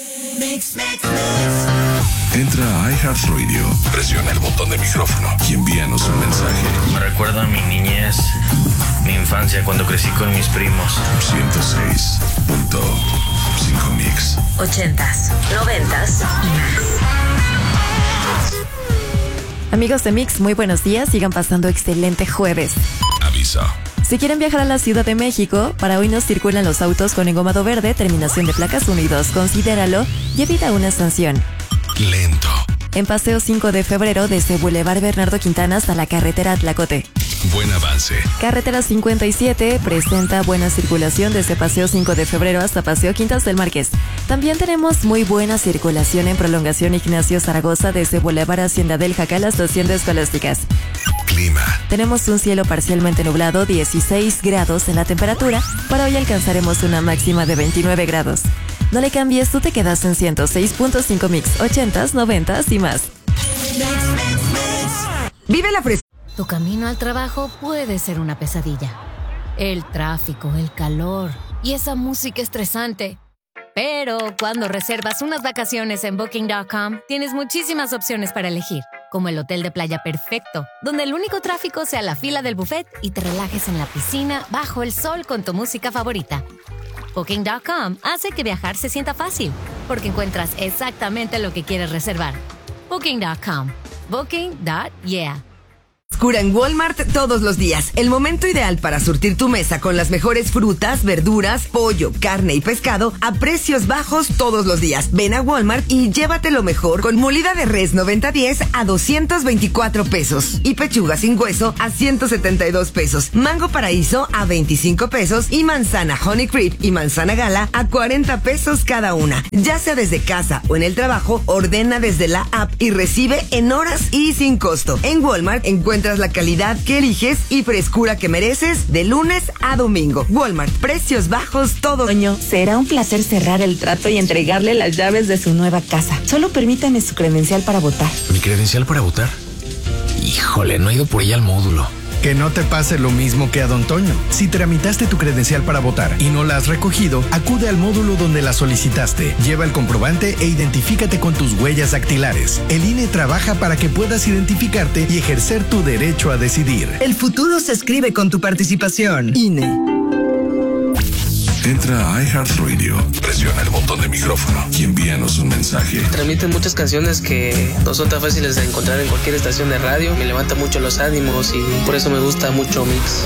Entra a iHeartRadio, presiona el botón de micrófono y envíanos un mensaje. Me recuerda a mi niñez, mi infancia cuando crecí con mis primos. 106.5 Mix. 80s, 90s y más. Amigos de Mix, muy buenos días. Sigan pasando excelente jueves. Aviso. Si quieren viajar a la Ciudad de México, para hoy no circulan los autos con engomado verde, terminación de placas 1 y 2. Considéralo y evita una sanción. Lento. En Paseo 5 de Febrero, desde Boulevard Bernardo Quintana hasta la carretera Tlacote. Buen avance. Carretera 57 presenta buena circulación desde Paseo 5 de Febrero hasta Paseo Quintas del Marqués. También tenemos muy buena circulación en prolongación Ignacio Zaragoza desde Boulevard Hacienda del Jacal hasta Haciendas Escolásticas. Clima. Tenemos un cielo parcialmente nublado, 16 grados en la temperatura. Para hoy alcanzaremos una máxima de 29 grados. No le cambies, tú te quedas en 106.5 Mix, 80s, 90s y más. Vive la frescura. Tu camino al trabajo puede ser una pesadilla. El tráfico, el calor y esa música estresante. Pero cuando reservas unas vacaciones en Booking.com, tienes muchísimas opciones para elegir, como el hotel de playa perfecto, donde el único tráfico sea la fila del buffet y te relajes en la piscina bajo el sol con tu música favorita. Booking.com hace que viajar se sienta fácil, porque encuentras exactamente lo que quieres reservar. Booking.com. Booking.yeah. Frescura en Walmart todos los días. El momento ideal para surtir tu mesa con las mejores frutas, verduras, pollo, carne y pescado a precios bajos todos los días. Ven a Walmart y llévate lo mejor con molida de res 90-10 a 224 pesos y pechuga sin hueso a 172 pesos. Mango paraíso a 25 pesos y manzana Honey Creep y manzana Gala a 40 pesos cada una. Ya sea desde casa o en el trabajo, ordena desde la app y recibe en horas y sin costo. En Walmart encuentras la calidad que eliges y frescura que mereces de lunes a domingo. Walmart, precios bajos todo. Toño, será un placer cerrar el trato y entregarle las llaves de su nueva casa. Solo permítame su credencial para votar. ¿Mi credencial para votar? Híjole, no he ido por ella al módulo. Que no te pase lo mismo que a don Toño. Si tramitaste tu credencial para votar y no la has recogido, acude al módulo donde la solicitaste. Lleva el comprobante e identifícate con tus huellas dactilares. El INE trabaja para que puedas identificarte y ejercer tu derecho a decidir. El futuro se escribe con tu participación. INE. Entra a iHeartRadio, presiona el botón de micrófono y envíanos un mensaje. Transmiten muchas canciones que no son tan fáciles de encontrar en cualquier estación de radio. Me levanta mucho los ánimos y por eso me gusta mucho Mix.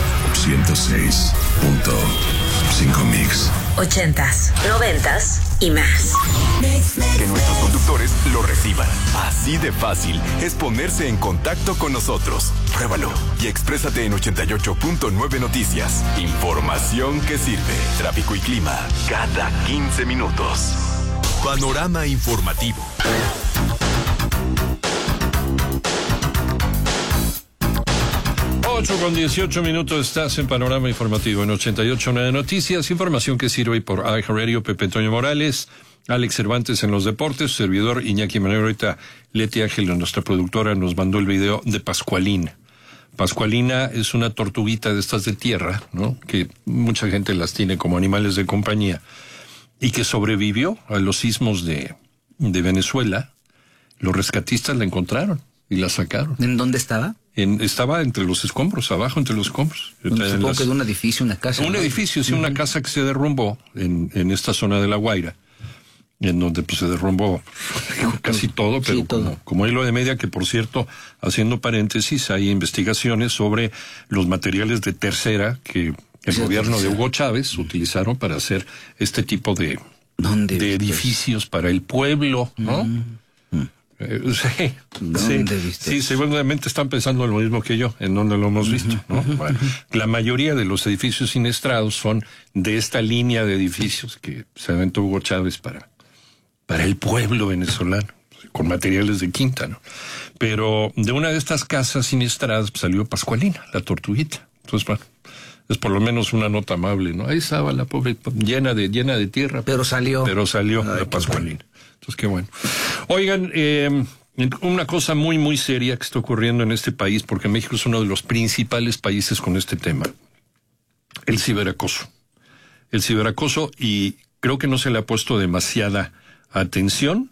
106.5 Mix. 80s, 90s y más. Que nuestros conductores lo reciban. Así de fácil es ponerse en contacto con nosotros. Pruébalo y exprésate en 88.9 Noticias. Información que sirve. Tráfico y clima cada 15 minutos. Panorama informativo. Con 18 minutos estás en Panorama Informativo en 88.9 Noticias, información que sirve por iHeartRadio. Pepe Toño Morales, Alex Cervantes en los deportes, su servidor Iñaki Manero. Ahorita Leti Ángel, nuestra productora, nos mandó el video de Pascualina. Pascualina es una tortuguita de estas de tierra, ¿no? Que mucha gente las tiene como animales de compañía y que sobrevivió a los sismos de Venezuela. Los rescatistas la encontraron y la sacaron. ¿En dónde estaba? Estaba entre los escombros, abajo entre los escombros. Supongo que de un edificio, una casa. Un edificio, sí, una casa que se derrumbó en esta zona de La Guaira, en donde pues se derrumbó casi todo, pero sí, todo. Como hilo de media, que por cierto, haciendo paréntesis, hay investigaciones sobre los materiales de tercera que el gobierno de Hugo Chávez utilizaron para hacer este tipo de edificios para el pueblo, ¿no? Sí, seguramente están pensando lo mismo que yo, en donde lo hemos visto, ¿no? Bueno, la mayoría de los edificios siniestrados son de esta línea de edificios que se aventó Hugo Chávez para el pueblo venezolano, con materiales de quinta, ¿no? Pero de una de estas casas siniestradas salió Pascualina, la tortuguita. Entonces, bueno, es por lo menos una nota amable, ¿no? Ahí estaba la pobre llena de tierra. Pero salió la Pascualina. Entonces, qué bueno. Oigan, una cosa muy, muy seria que está ocurriendo en este país, porque México es uno de los principales países con este tema. El ciberacoso. Y creo que no se le ha puesto demasiada atención.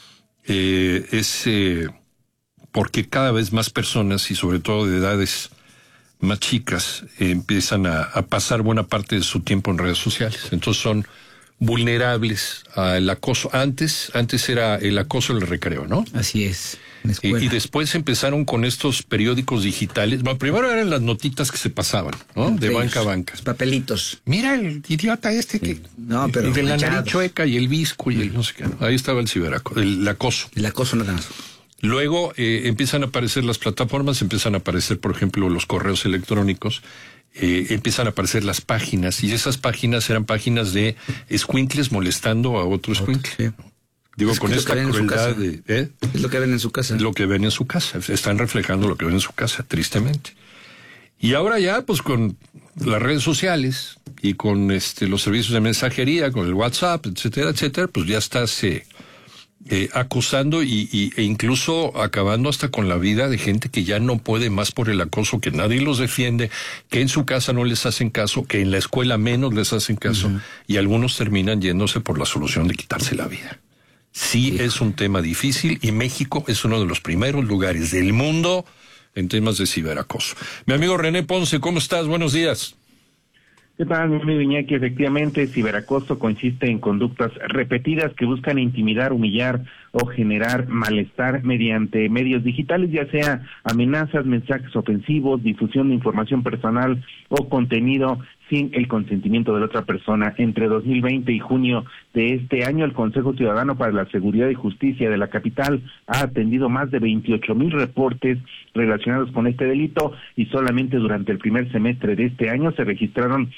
Porque cada vez más personas, y sobre todo de edades más chicas, empiezan a pasar buena parte de su tiempo en redes sociales. Entonces son vulnerables al acoso. Antes era el acoso del recreo, ¿no? Así es. Y después empezaron con estos periódicos digitales. Bueno, primero eran las notitas que se pasaban, ¿no? De banca a banca. Papelitos. Mira el idiota que... No, pero... Y de la nariz chueca y el visco y el no sé qué. Ahí estaba el ciberacoso, el acoso. El acoso nada más. Luego empiezan a aparecer las plataformas, empiezan a aparecer, por ejemplo, los correos electrónicos, empiezan a aparecer las páginas, y esas páginas eran páginas de escuincles molestando a otro escuincle. Sí. Digo, con esta crueldad de... Es lo que ven en su casa. Lo que ven en su casa. Están reflejando lo que ven en su casa, tristemente. Y ahora ya, pues con las redes sociales y con los servicios de mensajería, con el WhatsApp, etcétera, etcétera, pues ya estás acusando e incluso acabando hasta con la vida de gente que ya no puede más por el acoso, que nadie los defiende, que en su casa no les hacen caso, que en la escuela menos les hacen caso, y algunos terminan yéndose por la solución de quitarse la vida. Sí, es un tema difícil y México es uno de los primeros lugares del mundo en temas de ciberacoso. Mi amigo René Ponce, ¿cómo estás? Buenos días. ¿Qué tal, mi amigo Iñaki? Efectivamente, ciberacoso consiste en conductas repetidas que buscan intimidar, humillar o generar malestar mediante medios digitales, ya sea amenazas, mensajes ofensivos, difusión de información personal o contenido sin el consentimiento de la otra persona. Entre 2020 y junio de este año, el Consejo Ciudadano para la Seguridad y Justicia de la capital ha atendido más de 28,000 reportes relacionados con este delito y solamente durante el primer semestre de este año se registraron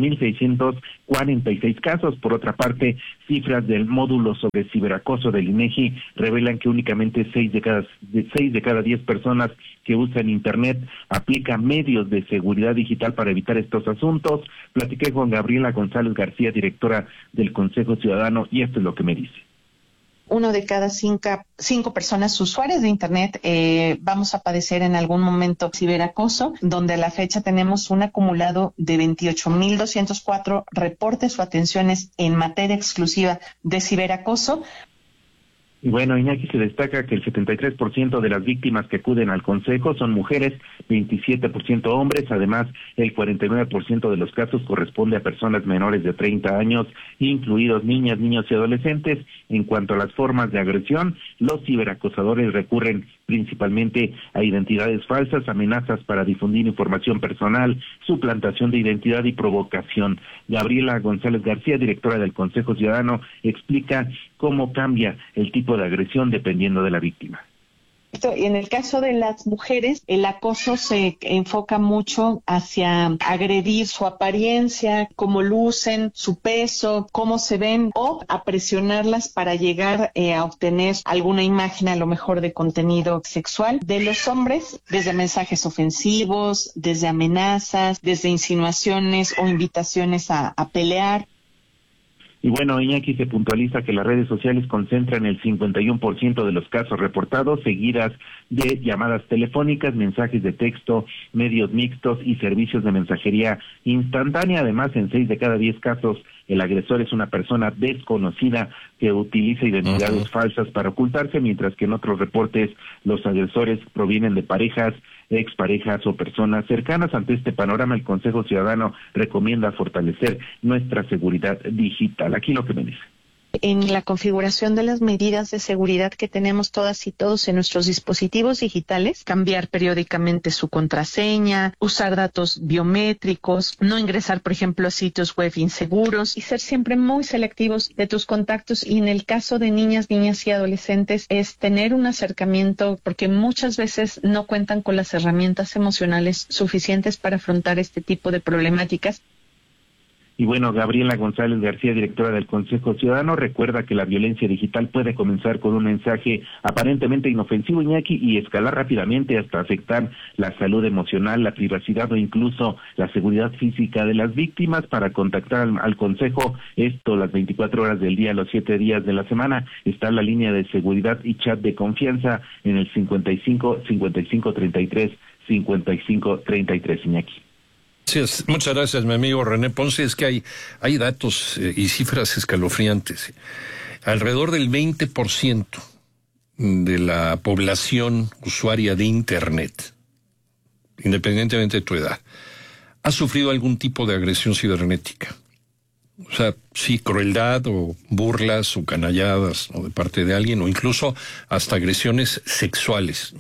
2,646 casos. Por otra parte, cifras del módulo sobre ciberacoso del INEGI revelan que únicamente 6 de cada 10 personas que usan Internet aplican medios de seguridad digital para evitar estos asuntos. Platiqué con Gabriela González García, directora del Consejo Ciudadano, y esto es lo que me dice. 1 de cada 5 personas usuarias de Internet vamos a padecer en algún momento ciberacoso, donde a la fecha tenemos un acumulado de 28,204 reportes o atenciones en materia exclusiva de ciberacoso. Y bueno, Iñaki, se destaca que el 73% de las víctimas que acuden al Consejo son mujeres, 27% hombres, además el 49% de los casos corresponde a personas menores de 30 años, incluidos niñas, niños y adolescentes. En cuanto a las formas de agresión, los ciberacosadores recurren principalmente a identidades falsas, amenazas para difundir información personal, suplantación de identidad y provocación. Gabriela González García, directora del Consejo Ciudadano, explica cómo cambia el tipo de agresión dependiendo de la víctima. En el caso de las mujeres, el acoso se enfoca mucho hacia agredir su apariencia, cómo lucen, su peso, cómo se ven, o a presionarlas para llegar a obtener alguna imagen, a lo mejor de contenido sexual. De los hombres, desde mensajes ofensivos, desde amenazas, desde insinuaciones o invitaciones a pelear. Y bueno, Iñaki, se puntualiza que las redes sociales concentran el 51% de los casos reportados, seguidas de llamadas telefónicas, mensajes de texto, medios mixtos y servicios de mensajería instantánea. Además, en 6 de cada 10 casos, el agresor es una persona desconocida que utiliza identidades falsas para ocultarse, mientras que en otros reportes los agresores provienen de parejas, exparejas o personas cercanas. Ante este panorama, el Consejo Ciudadano recomienda fortalecer nuestra seguridad digital. Aquí lo que me dice. En la configuración de las medidas de seguridad que tenemos todas y todos en nuestros dispositivos digitales, cambiar periódicamente su contraseña, usar datos biométricos, no ingresar, por ejemplo, a sitios web inseguros y ser siempre muy selectivos de tus contactos. Y en el caso de niñas y adolescentes es tener un acercamiento, porque muchas veces no cuentan con las herramientas emocionales suficientes para afrontar este tipo de problemáticas. Y bueno, Gabriela González García, directora del Consejo Ciudadano, recuerda que la violencia digital puede comenzar con un mensaje aparentemente inofensivo, Iñaki, y escalar rápidamente hasta afectar la salud emocional, la privacidad o incluso la seguridad física de las víctimas. Para contactar al Consejo, esto las 24 horas del día, los 7 días de la semana, está la línea de seguridad y chat de confianza en el 55 55 33 55 33, Iñaki. Muchas gracias, mi amigo René Ponce. Es que hay datos y cifras escalofriantes. Alrededor del 20% de la población usuaria de Internet, independientemente de tu edad, ha sufrido algún tipo de agresión cibernética. O sea, sí, crueldad o burlas o canalladas, ¿no?, de parte de alguien, o incluso hasta agresiones sexuales.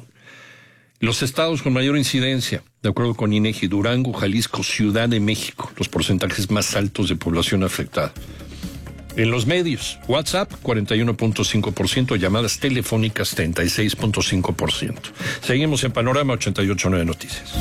Los estados con mayor incidencia, de acuerdo con INEGI: Durango, Jalisco, Ciudad de México, los porcentajes más altos de población afectada. En los medios, WhatsApp 41.5%, llamadas telefónicas 36.5%. Seguimos en Panorama 88.9 Noticias.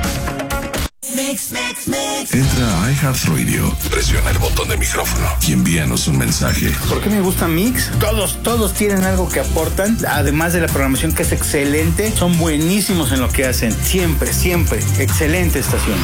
Entra a iHeartRadio, presiona el botón de micrófono y envíanos un mensaje. ¿Por qué me gusta Mix? Todos tienen algo que aportan, además de la programación que es excelente, son buenísimos en lo que hacen, siempre, excelente estación.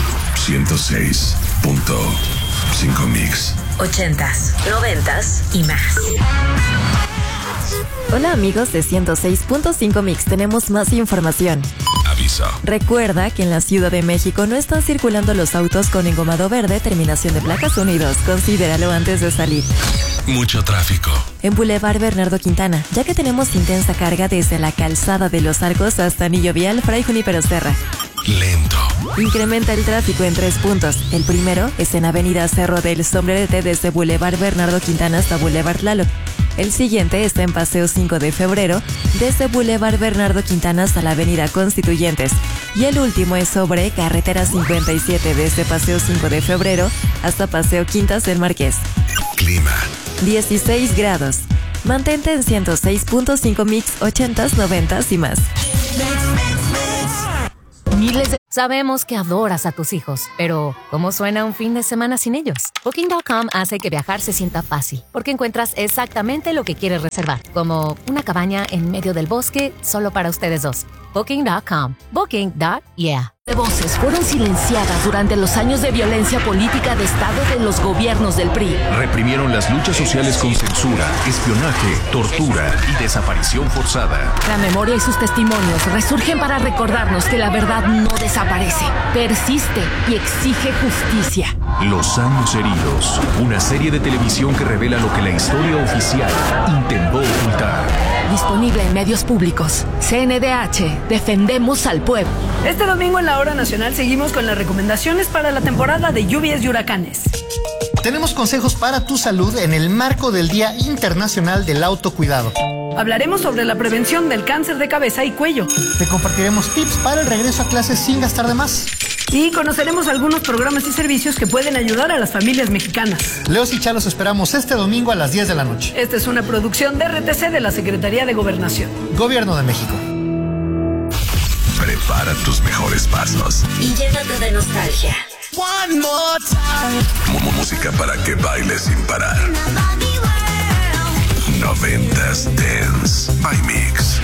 106.5 Mix. 80s, 90s y más. Hola amigos de 106.5 Mix, tenemos más información. Aviso. Recuerda que en la Ciudad de México no están circulando los autos con engomado verde, terminación de placas 1 y 2. Considéralo antes de salir. Mucho tráfico. En Boulevard Bernardo Quintana, ya que tenemos intensa carga desde la calzada de Los Arcos hasta Anillo Vial, Fray Junípero Serra. Lento. Incrementa el tráfico en 3 puntos. El primero es en Avenida Cerro del Sombrerete desde Boulevard Bernardo Quintana hasta Boulevard Tlaloc. El siguiente está en Paseo 5 de Febrero, desde Boulevard Bernardo Quintana hasta la Avenida Constituyentes. Y el último es sobre Carretera 57, desde Paseo 5 de Febrero hasta Paseo Quintas del Marqués. Clima. 16 grados. Mantente en 106.5 Mix, 80s, 90s y más. Sabemos que adoras a tus hijos, pero ¿cómo suena un fin de semana sin ellos? Booking.com hace que viajar se sienta fácil, porque encuentras exactamente lo que quieres reservar, como una cabaña en medio del bosque solo para ustedes dos. Booking.com. Booking.yeah. Voces fueron silenciadas durante los años de violencia política de Estado de los gobiernos del PRI. Reprimieron las luchas sociales con censura, espionaje, tortura y desaparición forzada. La memoria y sus testimonios resurgen para recordarnos que la verdad no desaparece, persiste y exige justicia. Los años heridos, una serie de televisión que revela lo que la historia oficial intentó ocultar. Disponible en medios públicos. CNDH, defendemos al pueblo. Este domingo en la Hora Nacional seguimos con las recomendaciones para la temporada de lluvias y huracanes. Tenemos consejos para tu salud en el marco del Día Internacional del Autocuidado. Hablaremos sobre la prevención del cáncer de cabeza y cuello. Te compartiremos tips para el regreso a clases sin gastar de más. Y conoceremos algunos programas y servicios que pueden ayudar a las familias mexicanas. Leos y Chalos esperamos este domingo a las 10 de la noche. Esta es una producción de RTC de la Secretaría de Gobernación. Gobierno de México. Prepara tus mejores pasos. Y llénate de nostalgia. One more time. Música para que bailes sin parar. 90s Dance by Mix.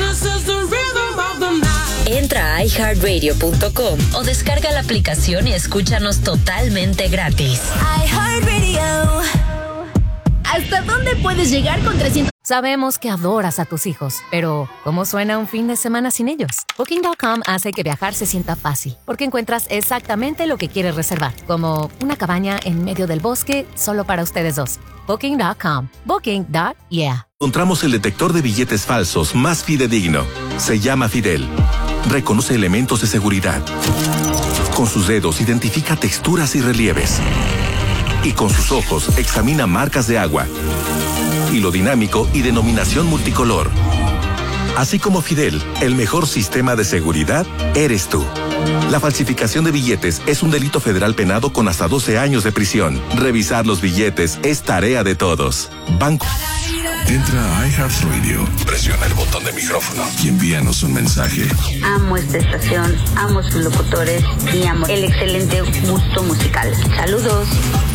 Entra a iHeartRadio.com o descarga la aplicación y escúchanos totalmente gratis. iHeartRadio. ¿Hasta dónde puedes llegar con 300? Sabemos que adoras a tus hijos, pero ¿cómo suena un fin de semana sin ellos? Booking.com hace que viajar se sienta fácil, porque encuentras exactamente lo que quieres reservar, como una cabaña en medio del bosque solo para ustedes dos. Booking.com. Booking.yeah. Encontramos el detector de billetes falsos más fidedigno. Se llama Fidel. Reconoce elementos de seguridad. Con sus dedos identifica texturas y relieves. Y con sus ojos examina marcas de agua. Hilo dinámico y denominación multicolor. Así como Fidel, el mejor sistema de seguridad eres tú. La falsificación de billetes es un delito federal penado con hasta 12 años de prisión. Revisar los billetes es tarea de todos. Banco. Entra a iHeartRadio, presiona el botón de micrófono y envíanos un mensaje. Amo esta estación, amo sus locutores y amo el excelente gusto musical. Saludos.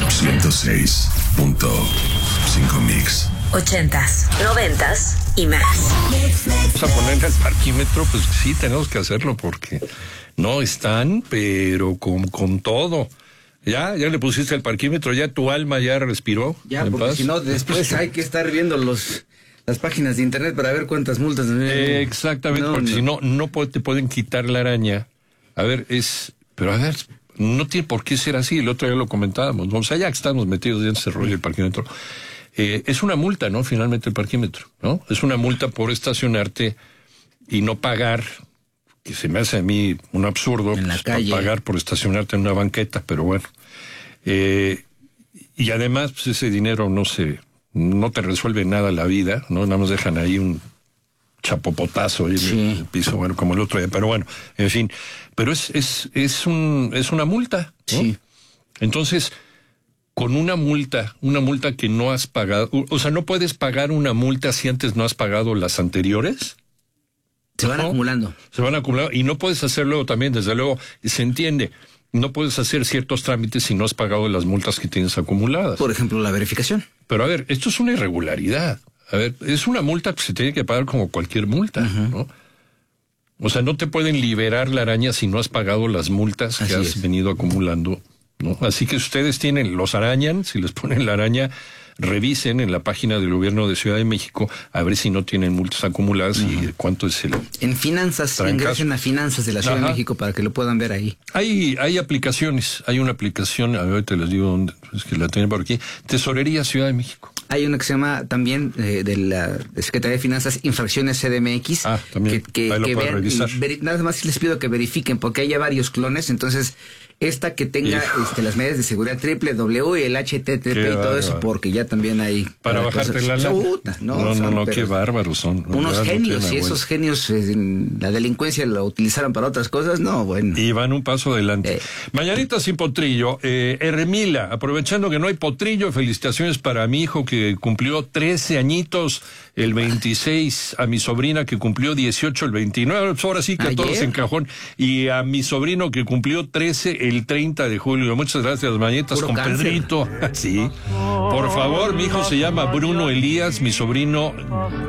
106.5 Mix. 80s, 90s y más. Vamos a poner el parquímetro, pues sí, tenemos que hacerlo porque no están, pero con todo. Ya le pusiste el parquímetro, ya tu alma ya respiró. Ya, porque si no, después hay que estar viendo las páginas de internet para ver cuántas multas. Exactamente, porque si no te pueden quitar la araña. A ver, no tiene por qué ser así. El otro día lo comentábamos, ¿no? O sea, ya que estamos metidos en ese rollo del parquímetro. Es una multa, ¿no? Finalmente el parquímetro, ¿no? Es una multa por estacionarte y no pagar, que se me hace a mí un absurdo, en la calle. Pagar por estacionarte en una banqueta, pero bueno. Y además, pues ese dinero no te resuelve nada la vida, ¿no? Nada más dejan ahí un chapopotazo ahí en el piso, bueno, como el otro día, pero bueno, en fin. Pero es una multa, ¿no? Sí. Entonces, con una multa que no has pagado, o sea, no puedes pagar una multa si antes no has pagado las anteriores. Se van acumulando. Se van acumulando y no puedes hacer luego también, desde luego, se entiende, no puedes hacer ciertos trámites si no has pagado las multas que tienes acumuladas. Por ejemplo, la verificación. Pero a ver, esto es una irregularidad. A ver, es una multa que se tiene que pagar como cualquier multa, ¿no? O sea, no te pueden liberar la araña si no has pagado las multas que has venido acumulando, ¿no? Así que ustedes los arañan, si les ponen la araña, revisen en la página del gobierno de Ciudad de México a ver si no tienen multas acumuladas y cuánto es el... En finanzas, ingresen a finanzas de la Ciudad de México para que lo puedan ver ahí. Hay aplicaciones, hay una aplicación, a ver, te les digo dónde, es que la tienen por aquí, Tesorería Ciudad de México. Hay una que se llama también de la Secretaría de Finanzas, Infracciones CDMX. También. Que vean, revisar. Nada más les pido que verifiquen, porque hay ya varios clones, entonces esta que tenga las medidas de seguridad www y el HTTP y todo eso, porque ya también hay... Para bajarte la lana. No, qué bárbaros son. Unos genios, y esos genios la delincuencia la utilizaron para otras cosas, no, bueno. Y van un paso adelante. Mañanita sin potrillo. Hermila, aprovechando que no hay potrillo, felicitaciones para mi hijo que cumplió 13 añitos el 26, a mi sobrina que cumplió 18 el 29, pues ahora sí que a todos en cajón, y a mi sobrino que cumplió 13 el 30 de julio. Muchas gracias, mañanitas con cáncer. Pedrito. Sí. Por favor, mi hijo se llama Bruno Elías, mi sobrino